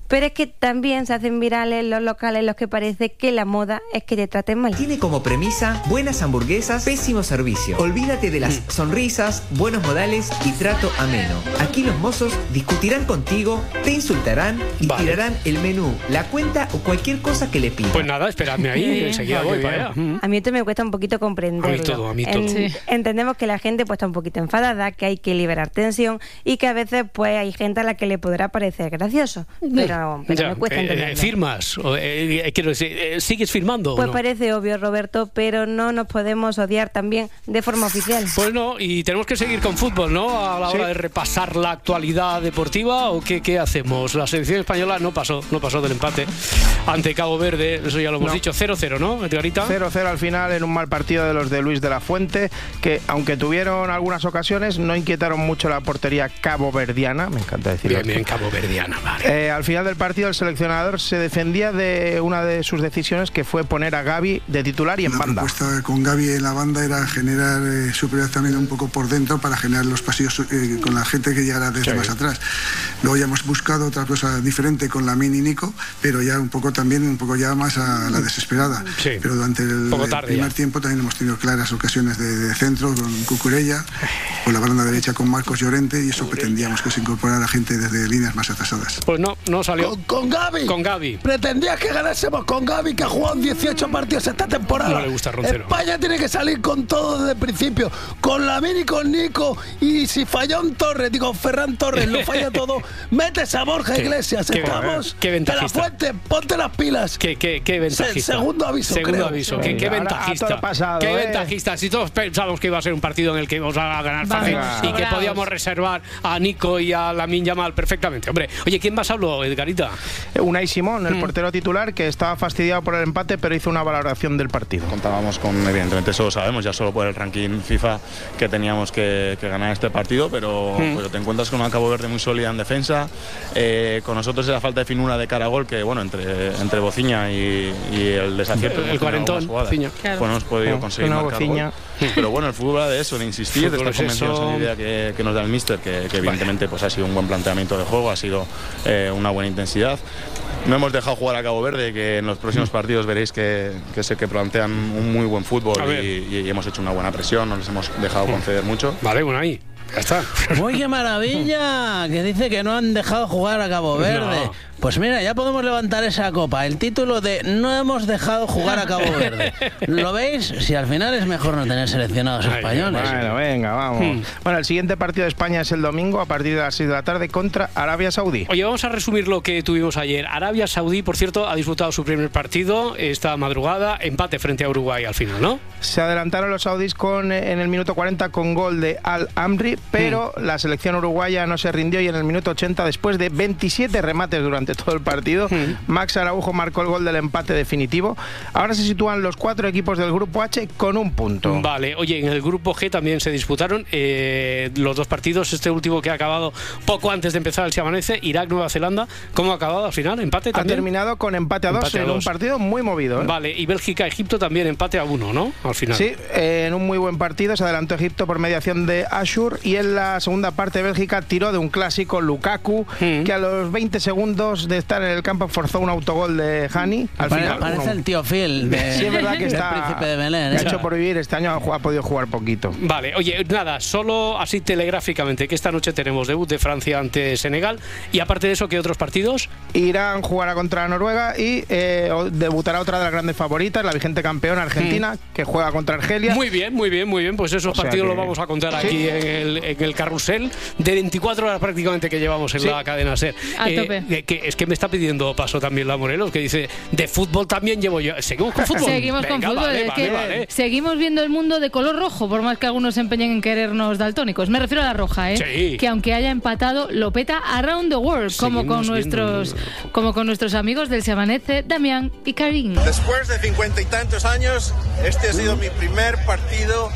pero es que también se hacen virales los locales en los que parece que la moda es que te traten mal. Tiene como premisa buenas hamburguesas, pésimo servicio. Olvídate de las sonrisas, buenos modales y trato ameno. Aquí los mozos discutirán contigo, te insultarán y vale. tirarán el menú, la cuenta o cualquier cosa que le pidas. Pues nada, esperadme ahí, enseguida voy para allá. A mí esto me cuesta un poquito comprenderlo. A mí todo, a mí todo. En, sí. Entendemos que la gente pues está un poquito enfadada, que hay que liberar tensión y que a veces pues hay gente a la que le podrá parecer gracioso, pero, pero ya, me cuesta eh, entenderlo. ¿Firmas? Eh, eh, quiero decir, eh, ¿sigues firmando? Pues no? Parece obvio, Roberto, pero no nos podemos odiar también de forma oficial. Pues no, y tenemos que seguir con fútbol, ¿no? A la hora sí. de repasar la actualidad deportiva, ¿o qué, qué hacemos? La selección española no pasó, no pasó del empate ante Cabo Verde, eso ya lo hemos no. dicho, cero cero, ¿no, Edgarita? cero cero al final en un mal partido de los de Luis de la Fuente, que aunque tuvieron algunas ocasiones, no inquietaron mucho la portería caboverdiana, me encanta decirlo. Bien, bien, caboverdiana, vale. Eh, al final del partido el seleccionador se defendía de una de sus decisiones, que fue poner a Gavi de titular y en la banda. La propuesta con Gavi en la banda era generar eh, superioridad también un poco por dentro para generar los pasillos eh, con la gente que llegara desde sí. más atrás. Luego ya hemos buscado otra cosa diferente con Lamine y Nico, pero ya un poco también, un poco ya más a la desesperada. Sí. Pero durante el, el primer ya. tiempo también hemos tenido claras ocasiones de, de centro con Cucurella, con la banda derecha con Marcos Llorente, y eso pretendíamos que se incorporara gente desde líneas más atrasadas. Pues no, no salió. Con, con Gavi. Con Gavi. Pretendías que ganásemos con Gavi, que ha jugado dieciocho partidos esta temporada. No le gusta Roncero. España tiene que salir con todo desde el principio. Con Lamine y con Nico. Y si falló un Torres, digo, Ferran Torres, lo falla todo. Metes a Borja ¿Qué, Iglesias. qué, Estamos. Qué ventajista. De la Fuente, ponte las pilas. Qué, qué, qué ventajista. Se, segundo aviso, Segundo creo. aviso. Qué, qué ventajista. Pasado, qué eh. ventajista. Si todos pensábamos que iba a ser un partido en el que íbamos a ganar fácil y que podíamos reservar a Nico y a Lamine Yamal perfectamente. Hombre, oye, ¿quién más habló, Edgarita? Unai Simón, el mm. portero titular, que estaba fastidiado por el empate, pero hizo una valoración del partido. Contábamos con, evidentemente, eso lo sabemos, ya solo por el ranking FIFA, que teníamos que, que ganar este partido, pero, mm. pero te encuentras con una Cabo Verde muy sólida en defensa. Eh, con nosotros era falta de finura de cara a gol, que bueno, entre, entre Bociña y, y el desacierto, el, el cuarentón, jugadas, claro. Pues no hemos podido no, conseguir marcar Bociña. Gol. Pero bueno, el fútbol va de eso, de insistir, de estar convencidos en la idea que, que nos da el míster, que, que evidentemente pues, ha sido un buen planteamiento de juego, ha sido eh, una buena intensidad. No hemos dejado jugar a Cabo Verde, que en los próximos partidos veréis que, que sé que plantean un muy buen fútbol y, y hemos hecho una buena presión, no les hemos dejado conceder mucho. Vale, bueno, ahí. Ya está. ¡Uy, qué maravilla! Que dice que no han dejado jugar a Cabo Verde. No. Pues mira, ya podemos levantar esa copa. El título de no hemos dejado jugar a Cabo Verde. ¿Lo veis? Si al final es mejor no tener seleccionados Ay, españoles. Bueno, venga, vamos. Hmm. Bueno, el siguiente partido de España es el domingo a partir de las seis de la tarde contra Arabia Saudí. Oye, vamos a resumir lo que tuvimos ayer. Arabia Saudí, por cierto, ha disputado su primer partido esta madrugada, empate frente a Uruguay al final, ¿no? Se adelantaron los saudíes con, en el minuto cuarenta con gol de Al-Amri, pero hmm. la selección uruguaya no se rindió y en el minuto ochenta, después de veintisiete remates durante todo el partido, hmm. Max Araujo marcó el gol del empate definitivo. Ahora se sitúan los cuatro equipos del grupo H con un punto. Vale, oye, en el grupo G también se disputaron eh, los dos partidos, este último que ha acabado poco antes de empezar el Se Amanece, Irak-Nueva Zelanda. ¿Cómo ha acabado al final? ¿Empate también? Ha terminado con empate a dos, empate a dos. En un partido muy movido, ¿eh? Vale, y Bélgica-Egipto también empate a uno, ¿no? Al final. Sí, eh, en un muy buen partido se adelantó Egipto por mediación de Ashur y en la segunda parte Bélgica tiró de un clásico, Lukaku, hmm. que a los veinte segundos de estar en el campo forzó un autogol de Hani. Al Pare, final, parece uno. El tío Phil de, sí, es verdad que está, príncipe de Belén. Que ha hecho por vivir, este año ha, ha podido jugar poquito. Vale, oye, nada, solo así telegráficamente, que esta noche tenemos debut de Francia ante Senegal y aparte de eso, ¿qué otros partidos? Irán jugará contra Noruega y eh, debutará otra de las grandes favoritas, la vigente campeona Argentina, hmm. que juega contra Argelia. Muy bien, muy bien, muy bien, pues esos o partidos que... los vamos a contar aquí sí. en, el, en el carrusel de veinticuatro horas prácticamente que llevamos en sí. la cadena SER. A eh, tope. Que, es que me está pidiendo paso también la Morelos, que dice, de fútbol también llevo yo. ¿Seguimos con fútbol? Seguimos Venga, con fútbol, vale, es vale, que vale. seguimos viendo el mundo de color rojo, por más que algunos se empeñen en querernos daltónicos. Me refiero a la roja, ¿eh? Sí. Que aunque haya empatado, lo peta around the world, como con nuestros como con nuestros amigos del Se Amanece, Damián y Karim. Después de cincuenta y tantos años, este ha sido mi primer partido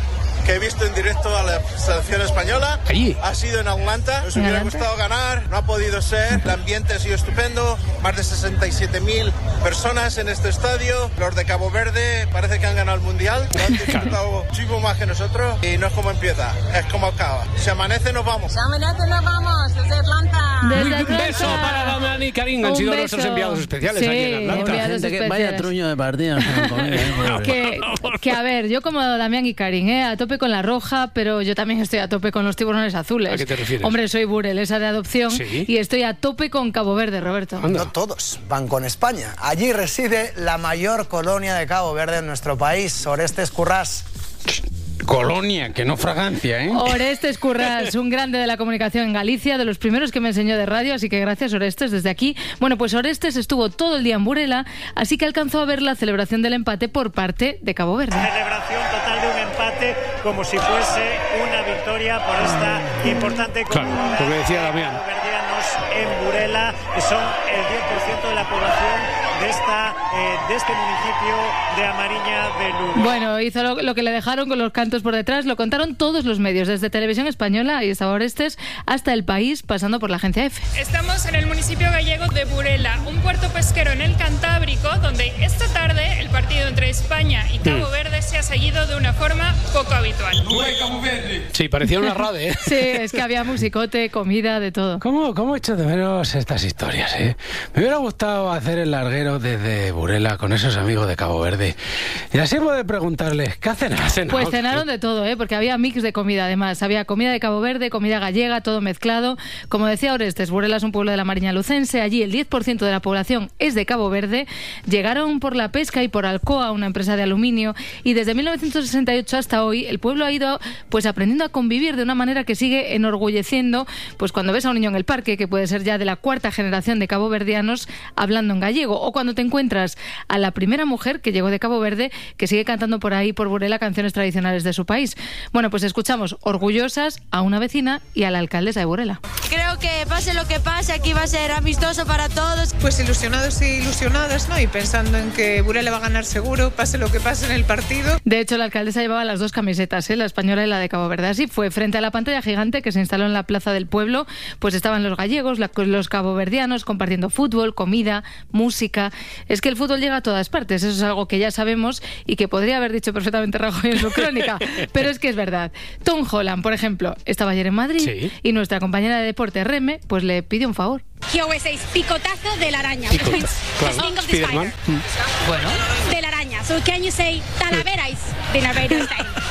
que he visto en directo a la selección española. Allí. Ha sido en Atlanta. Nos hubiera gustado ganar, no ha podido ser. El ambiente ha sido estupendo. Más de sesenta y siete mil personas en este estadio. Los de Cabo Verde parece que han ganado el Mundial. Lo han disfrutado muchísimo más que nosotros. Y no es como empieza, es como acaba. Si amanece, nos vamos. Si amanece, nos vamos desde Atlanta. Desde Atlanta. Un beso para Damián y Karim. Han Un sido beso. nuestros enviados especiales Sí, aquí en Atlanta. enviados Gente que especiales. vaya truño de partida. que, que a ver, yo como Damián y Karim, ¿eh? a tope con la roja, pero yo también estoy a tope con los tiburones azules. ¿A qué te refieres? Hombre, soy burelesa de adopción ¿Sí? y estoy a tope con Cabo Verde, Roberto. No todos van con España. Allí reside la mayor colonia de Cabo Verde en nuestro país, Orestes Currás. Colonia, que no fragancia, ¿eh? Orestes Currás, un grande de la comunicación en Galicia, de los primeros que me enseñó de radio, así que gracias, Orestes, desde aquí. Bueno, pues Orestes estuvo todo el día en Burela, así que alcanzó a ver la celebración del empate por parte de Cabo Verde. Celebración total de un empate, como si fuese una victoria por esta importante comunidad. Claro, lo que decía Damián. Caboverdianos en Burela, que son el diez por ciento de la población de, esta, eh, de este municipio de Amariña de Lugo. Bueno, hizo lo, lo que le dejaron con los cantos por detrás, lo contaron todos los medios, desde Televisión Española, ahí estaba Orestes, hasta El País, pasando por la Agencia Efe. Estamos en el municipio gallego de Burela, un puerto pesquero en el Cantábrico, donde esta tarde el partido entre España y Cabo Verde se ha seguido de una forma poco habitual. Sí, parecía una rade, ¿eh? Sí, es que había musicote, comida, de todo. ¿Cómo, cómo echo de menos estas historias, eh? Me hubiera gustado hacer el larguero desde Burela con esos amigos de Cabo Verde. Y así poder preguntarles, ¿qué hacen? Pues cenaron de todo, ¿eh? Porque había mix de comida, además. Había comida de Cabo Verde, comida gallega, todo mezclado. Como decía Orestes, Burela es un pueblo de la Mariña Lucense. Allí el diez por ciento de la población es de Cabo Verde. Llegaron por la pesca y por Alcoa, una empresa de aluminio. Y desde mil novecientos sesenta y ocho hasta hoy, el pueblo ha ido pues aprendiendo a convivir de una manera que sigue enorgulleciendo. Pues cuando ves a un niño en el parque, que puede ser ya de la cuarta generación de caboverdianos, hablando en gallego. O cuando te encuentras a la primera mujer que llegó de Cabo Verde, que sigue cantando por ahí, por Burela, canciones tradicionales de su país. Bueno, pues escuchamos orgullosas a una vecina y a la alcaldesa de Burela. Creo que pase lo que pase, aquí va a ser amistoso para todos. Pues ilusionados y ilusionadas, ¿no? Y pensando en que Burela va a ganar seguro, pase lo que pase en el partido. De hecho, la alcaldesa llevaba las dos camisetas, ¿eh? La española y la de Cabo Verde. Así fue, frente a la pantalla gigante que se instaló en la plaza del pueblo, pues estaban los gallegos, la, los caboverdianos compartiendo fútbol, comida, música. Es que el fútbol llega a todas partes, eso es algo que ya sabemos y que podría haber dicho perfectamente Rajoy en su crónica, pero es que es verdad. Tom Holland, por ejemplo, estaba ayer en Madrid, sí, y nuestra compañera de deporte, Reme, pues le pidió un favor. He always says picotazo de la araña. Picot claro. Sting of the spider. Bueno. De la araña. So can you say Talaverais? De la Talavera.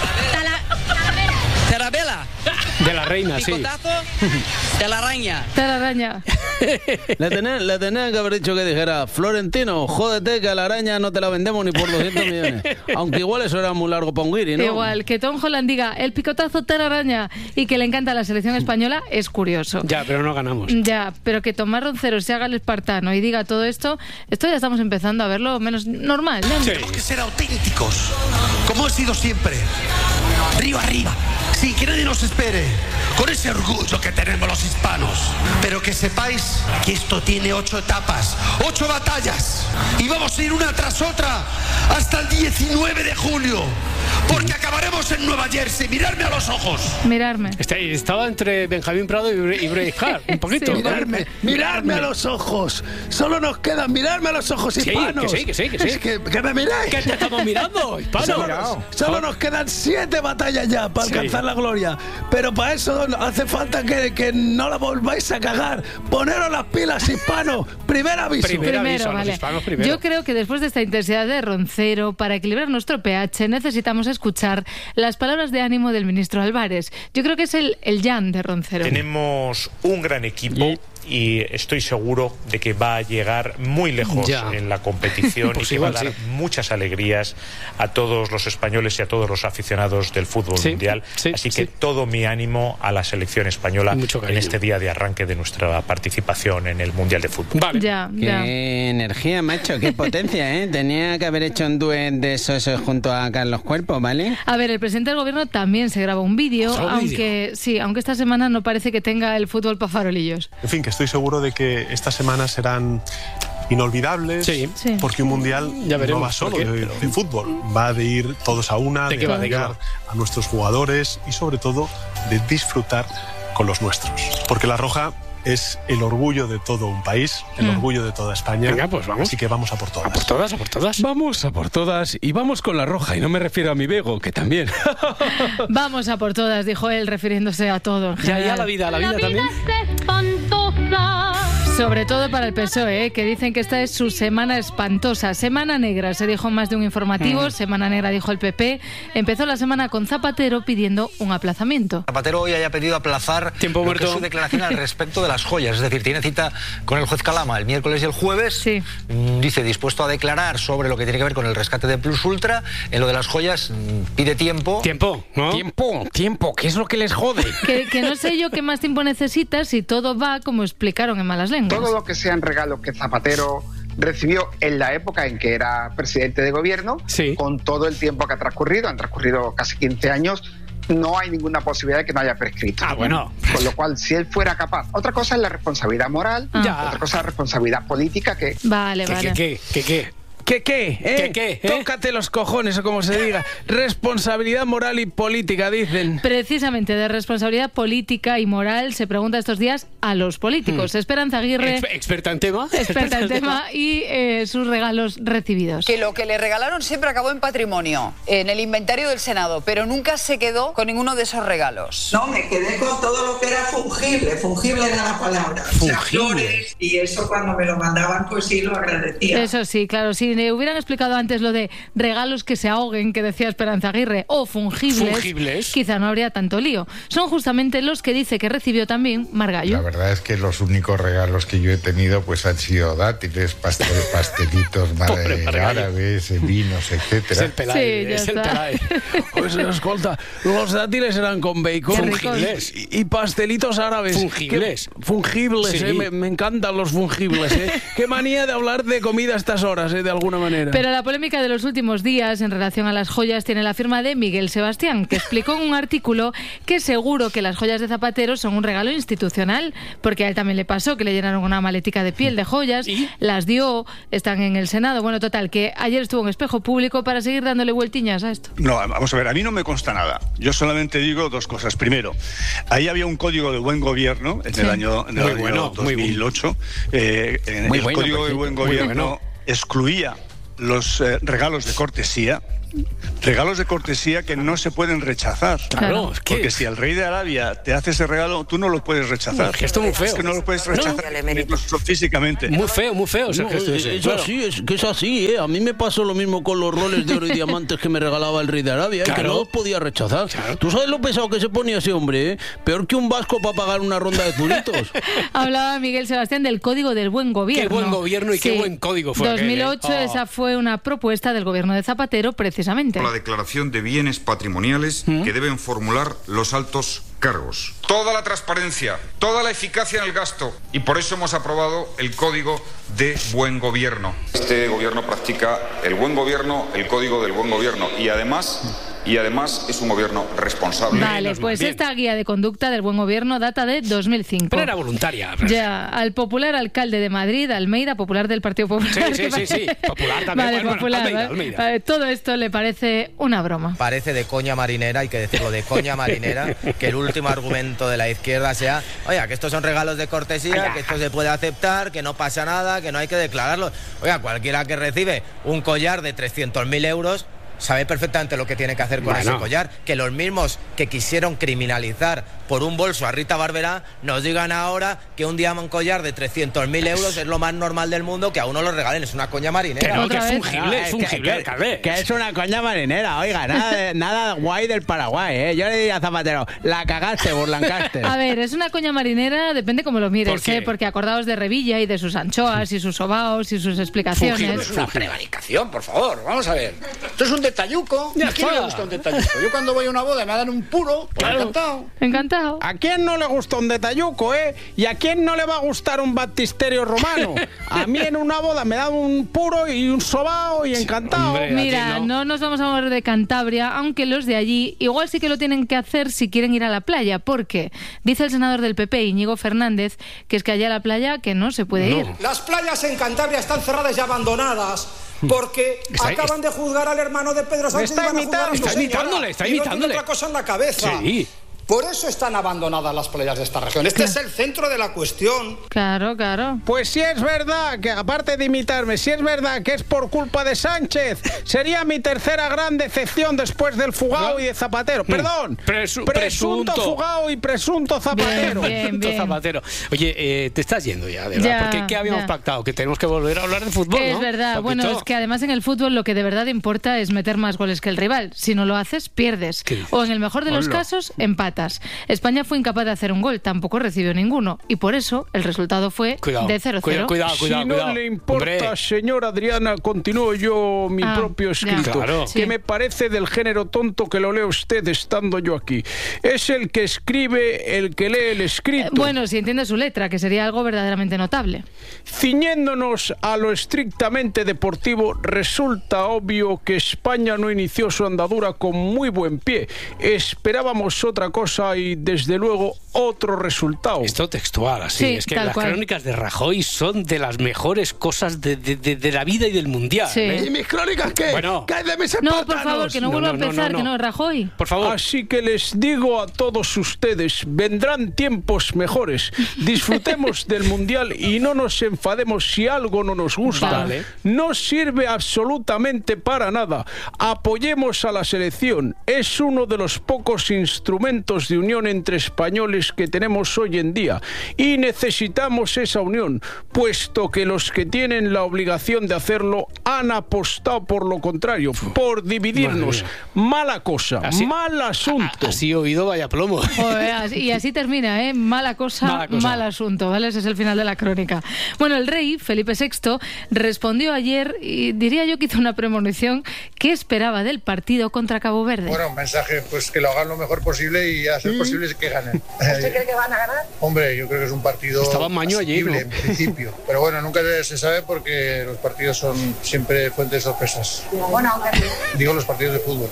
Talavera. Tarabela. De la reina, sí. Picotazo de la araña. De la araña. Le tenían, le tenían que haber dicho que dijera, Florentino, jódete que a la araña no te la vendemos ni por doscientos millones. Aunque igual eso era muy largo para un guiri, ¿no? Igual, que Tom Holland diga el picotazo de la araña y que le encanta la selección española es curioso. Ya, pero no ganamos. Ya, pero que Tomás Roncero se haga el espartano y diga todo esto, esto ya estamos empezando a verlo menos normal, ¿no? Sí. Tenemos que ser auténticos, como he sido siempre. Río arriba, sin que nadie nos espere, con ese orgullo que tenemos los hispanos. Pero que sepáis que esto tiene ocho etapas, ocho batallas, y vamos a ir una tras otra hasta el diecinueve de julio. Porque acabaremos en Nueva Jersey. Mirarme a los ojos. Mirarme. Estaba entre Benjamín Prado y Braveheart, un poquito. Sí, mirarme, mirarme a los ojos. Solo nos queda mirarme a los ojos, hispanos. Sí, que sí, que sí, que sí. Es que, que me miráis. ¿Qué te estamos mirando, hispanos? Solo, solo nos quedan siete batallas ya para sí. alcanzar la gloria. Pero para eso hace falta que, que no la volváis a cagar. Poneros las pilas, hispanos. Primer aviso. Primer primero, aviso, vale. hispanos primero. Yo creo que después de esta intensidad de Roncero, para equilibrar nuestro pH, necesitamos escuchar las palabras de ánimo del ministro Álvarez. Yo creo que es el, el Jan de Roncero. Tenemos un gran equipo y estoy seguro de que va a llegar muy lejos ya. en la competición pues y que igual, va a dar sí. muchas alegrías a todos los españoles y a todos los aficionados del fútbol sí, mundial. Sí, Así que sí. todo mi ánimo a la selección española en este día de arranque de nuestra participación en el Mundial de Fútbol. Vale. Ya, qué ya. energía, macho, qué potencia, ¿eh? Tenía que haber hecho un duet de esos junto a Carlos Cuerpo, ¿vale? A ver, el presidente del gobierno también se grabó un vídeo, aunque vídeo? sí, aunque esta semana no parece que tenga el fútbol para farolillos. En fin, que estoy seguro de que estas semanas serán inolvidables, sí, sí. porque un mundial ya veremos, no va solo qué, de, pero... de fútbol, va de ir todos a una, de, de apoyar a nuestros jugadores y sobre todo de disfrutar con los nuestros. Porque La Roja es el orgullo de todo un país, el mm. orgullo de toda España. Venga, pues vamos. Así que vamos a por todas. A por todas, a por todas. Vamos a por todas y vamos con La Roja. Y no me refiero a mi Bego, que también. Vamos a por todas, dijo él, refiriéndose a todo. En ya, ya la vida, la, la vida, vida también. Es espantosa. Sobre todo para el P S O E, ¿eh? Que dicen que esta es su semana espantosa. Semana negra, se dijo en más de un informativo. Mm. Semana negra, dijo el P P. Empezó la semana con Zapatero pidiendo un aplazamiento. Zapatero hoy haya pedido aplazar Tiempo lo muerto. que es su declaración al respecto de las joyas. Es decir, tiene cita con el juez Calama el miércoles y el jueves. Sí. Dice dispuesto a declarar sobre lo que tiene que ver con el rescate de Plus Ultra. En lo de las joyas pide tiempo. Tiempo, ¿no? Tiempo, tiempo, ¿qué es lo que les jode? Que, que no sé yo qué más tiempo necesitas si todo va como explicaron en Malas Lenguas. Todo lo que sean regalos que Zapatero recibió en la época en que era presidente de gobierno, sí. con todo el tiempo que ha transcurrido, han transcurrido casi quince años, no hay ninguna posibilidad de que no haya prescrito. Ah, bueno. Con lo cual, si él fuera capaz... Otra cosa es la responsabilidad moral, ah. otra cosa es la responsabilidad política que... Vale, ¿Qué, vale. ¿Qué, qué, qué, qué? ¿Qué qué? ¿Eh? ¿Qué qué? ¿Eh? Tócate los cojones, o como se diga. Responsabilidad moral y política, dicen. Precisamente de responsabilidad política y moral se pregunta estos días a los políticos. Hmm. Esperanza Aguirre... Ex experta en tema. Experta en tema y eh, sus regalos recibidos. Que lo que le regalaron siempre acabó en patrimonio, en el inventario del Senado, pero nunca se quedó con ninguno de esos regalos. No, me quedé con todo lo que era fungible. Fungible era la palabra. Fungible. Y eso cuando me lo mandaban, pues sí, lo agradecía. Eso sí, claro, sí. Si hubieran explicado antes lo de regalos que se ahoguen, que decía Esperanza Aguirre, o fungibles, fungibles, quizá no habría tanto lío. Son justamente los que dice que recibió también Margallo. La verdad es que los únicos regalos que yo he tenido pues han sido dátiles, pastel, pastelitos árabes, vinos, etcétera. Es el Pelay, sí, es el Pelay. Pues escolta, los dátiles eran con bacon. Fungibles. Y, y pastelitos árabes. Fungibles. ¿Qué? Fungibles, sí. eh, me, me encantan los fungibles. Eh. Qué manía de hablar de comida a estas horas, eh, de alguna manera. Pero la polémica de los últimos días en relación a las joyas tiene la firma de Miguel Sebastián, que explicó en un artículo que seguro que las joyas de Zapatero son un regalo institucional, porque a él también le pasó que le llenaron una maletica de piel de joyas, ¿y? Las dio, están en el Senado. Bueno, total, que ayer estuvo en Espejo Público para seguir dándole vueltiñas a esto. No, vamos a ver, a mí no me consta nada. Yo solamente digo dos cosas. Primero, ahí había un código de buen gobierno en sí. el año, en el año bueno, dos mil ocho. Eh, en muy el bueno, código de buen gobierno bueno. excluía los eh, regalos de cortesía, regalos de cortesía que no se pueden rechazar. Claro, porque ¿qué? Si el rey de Arabia te hace ese regalo, tú no lo puedes rechazar. Es que esto es muy feo. Es que no lo puedes rechazar, no. incluso físicamente. Muy feo, muy feo. No, es, es, es así, es que es así, ¿eh? A mí me pasó lo mismo con los roles de oro y diamantes que me regalaba el rey de Arabia, claro. ¿eh? Que no los podía rechazar. Claro. ¿Tú sabes lo pesado que se ponía ese hombre, eh? Peor que un vasco para pagar una ronda de zuritos. Hablaba Miguel Sebastián del Código del Buen Gobierno. Qué buen gobierno y sí. qué buen código fue. dos mil ocho, aquel, ¿eh? Esa fue una propuesta del gobierno de Zapatero, precisamente. La declaración de bienes patrimoniales ¿Mm? que deben formular los altos cargos. Toda la transparencia, toda la eficacia en el gasto, y por eso hemos aprobado el Código de Buen Gobierno. Este gobierno practica el buen gobierno, el Código del Buen Gobierno, y además... Y además es un gobierno responsable. Vale, pues bien. Esta guía de conducta del buen gobierno data de dos mil cinco. Pero era voluntaria. Ya, al popular alcalde de Madrid, Almeida, popular del Partido Popular. Sí, sí, sí, sí, popular también. Vale, bueno, popular, Almeida, ¿vale? Almeida. Vale, todo esto le parece una broma. Parece de coña marinera, hay que decirlo, de coña marinera, que el último argumento de la izquierda sea, oiga, que estos son regalos de cortesía, Oiga. que esto se puede aceptar, que no pasa nada, que no hay que declararlo. Oiga, cualquiera que recibe un collar de trescientos mil euros sabe perfectamente lo que tiene que hacer con bueno. ese collar. Que los mismos que quisieron criminalizar por un bolso a Rita Barberá nos digan ahora que un día un collar de trescientos mil euros es lo más normal del mundo, que a uno lo regalen. Es una coña marinera. Que no, que es fungible, no, es fungible. Que, que, que es una coña marinera, oiga, nada, de, nada guay del Paraguay, ¿eh? Yo le diría a Zapatero, la cagaste, Burlancaster. A ver, es una coña marinera, depende cómo lo mires, ¿Por ¿eh? Porque acordaos de Revilla y de sus anchoas y sus sobaos y sus explicaciones. Fungible, es una prevaricación, por favor, vamos a ver. Esto es un detalluco. Ya ¿A quién está. le gusta un detalluco? Yo cuando voy a una boda me dan un puro, pues Claro. encantado. Encantado. ¿A quién no le gusta un detalluco, eh? ¿Y a quién no le va a gustar un baptisterio romano? A mí en una boda me dan un puro y un sobao y encantado. hombre. Mira, no. no nos vamos a mover de Cantabria, aunque los de allí igual sí que lo tienen que hacer si quieren ir a la playa, porque dice el senador del P P, Íñigo Fernández, que es que allá a la playa que no se puede No. ir. Las playas en Cantabria están cerradas y abandonadas porque Está- acaban de juzgar al hermano de Pedro Sánchez. está y van a imitando. juzgar a su Está señora, imitándole, está y no imitándole. tiene otra cosa en la cabeza. Sí. Por eso están abandonadas las playas de esta región. Este es el centro de la cuestión. Claro, claro. Pues si es verdad, que aparte de imitarme, si es verdad que es por culpa de Sánchez, sería mi tercera gran decepción después del Fugao y de Zapatero. Perdón, Presu- presunto presunto. Fugao y presunto Zapatero. Bien, bien. Punto Zapatero. Oye, eh, te estás yendo ya, de verdad. Ya, Porque ¿qué habíamos ya. pactado? Que tenemos que volver a hablar de fútbol, Es ¿no? verdad. Paquito. Bueno, es que además en el fútbol lo que de verdad importa es meter más goles que el rival. Si no lo haces, pierdes. ¿Qué dices? O en el mejor de los Hola. casos, empatas. España fue incapaz de hacer un gol, tampoco recibió ninguno. Y por eso el resultado fue Cuidado, de cero cero. cuidado, cuidado, cuidado. Si no cuidado. le importa, Hombre. señor Adriana, continúo yo mi Ah, propio ya. escrito, Claro. que Sí. me parece del género tonto que lo lea usted estando yo aquí. Es el que escribe, el que lee el escrito. Eh, Bueno, si entiende su letra, que sería algo verdaderamente notable. Ciñéndonos a lo estrictamente deportivo, resulta obvio que España no inició su andadura con muy buen pie. Esperábamos otra cosa y, desde luego, otro resultado. Esto textual, así. Sí, es que tal las cual. crónicas de Rajoy son de las mejores cosas de, de- de- de la vida y del mundial. Sí. ¿eh? ¿Y mis crónicas qué? Bueno. ¿Qué hay de mis No, por espátanos? favor, que no, No, vuelva no, a no, empezar, no, que no. no, Rajoy. Por favor. Así que les digo a todos ustedes, vendrán tiempos mejores. Disfrutemos del Mundial y no nos enfademos si algo no nos gusta. Vale. No sirve absolutamente para nada. Apoyemos a la selección. Es uno de los pocos instrumentos de unión entre españoles que tenemos hoy en día. Y necesitamos esa unión, puesto que los que tienen la obligación de hacerlo han apostado por lo contrario, por dividirnos. Madre Mala cosa, Así- mal asunto. Así oído, vaya plomo. Joder, así- y así termina, ¿eh? Mala cosa, Mala cosa. mal asunto, ¿vale? Ese es el final de la crónica. Bueno, el rey, Felipe sexto, respondió ayer, y diría yo que hizo una premonición, ¿qué esperaba del partido contra Cabo Verde? Bueno, un mensaje, pues que lo hagan lo mejor posible y a ser posible es que ganen. ¿Usted cree que van a ganar? Hombre, yo creo que es un partido Estaba Maño allí, asequible, ¿no? en principio. Pero bueno, nunca se sabe porque los partidos son siempre fuente de sorpresas. Bueno, aunque Digo los partidos de fútbol.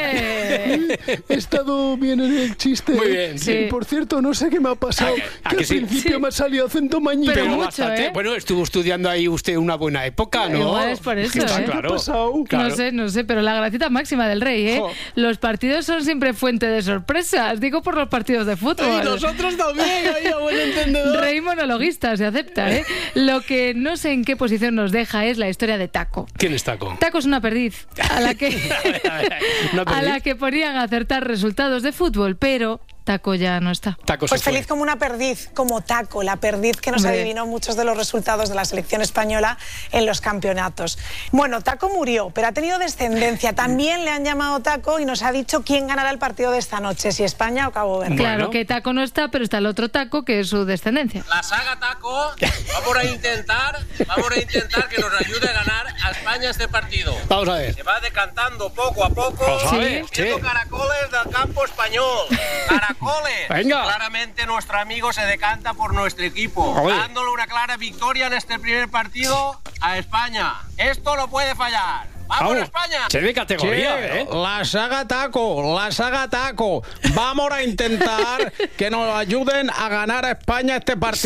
¡Eh! He estado bien en el chiste. Muy bien. Sí. Y, por cierto, no sé qué me ha pasado. ¿A que- a que que al sí? principio Sí. me ha salido acento mañito. Pero Pero mucho, bastante. ¿eh? Bueno, estuvo estudiando ahí usted una buena época, ¿no? Igual es por eso, Está ¿eh? claro. ¿Qué ha pasado? Claro. No sé, no sé, pero la gracita máxima del rey, ¿eh? Jo. Los partidos son siempre fuente de sorpresas, digo por los partidos de fútbol. Y nosotros también, ahí a buen entendedor. Rey monologuista, se acepta, ¿eh? Lo que no sé en qué posición nos deja es la historia de Taco. ¿Quién es Taco? Taco es una perdiz a la que, ¿Una a perdiz? la que ponían a acertar resultados de fútbol, pero Taco ya no está. Taco Pues se fue. feliz como una perdiz, como Taco, la perdiz que nos Hombre. adivinó muchos de los resultados de la selección española en los campeonatos. Bueno, Taco murió, pero ha tenido descendencia. También le han llamado Taco y nos ha dicho quién ganará el partido de esta noche, si España o Cabo Verde. Claro que Taco no está, pero está el otro Taco, que es su descendencia. La saga Taco, vamos a intentar, vamos a intentar que nos ayude a ganar a España este partido. Vamos a ver. Se va decantando poco a poco. Vamos a ver, Viendo sí. caracoles del campo español. Caracoles. Venga. Claramente nuestro amigo se decanta por nuestro equipo, A ver. dándole una clara victoria en este primer partido a España. Esto no puede fallar. ¡Vamos, Vamos. España! Se ve categoría, Sí, ¿eh? La saga Taco, la saga Taco. Vamos a intentar que nos ayuden a ganar a España este partido.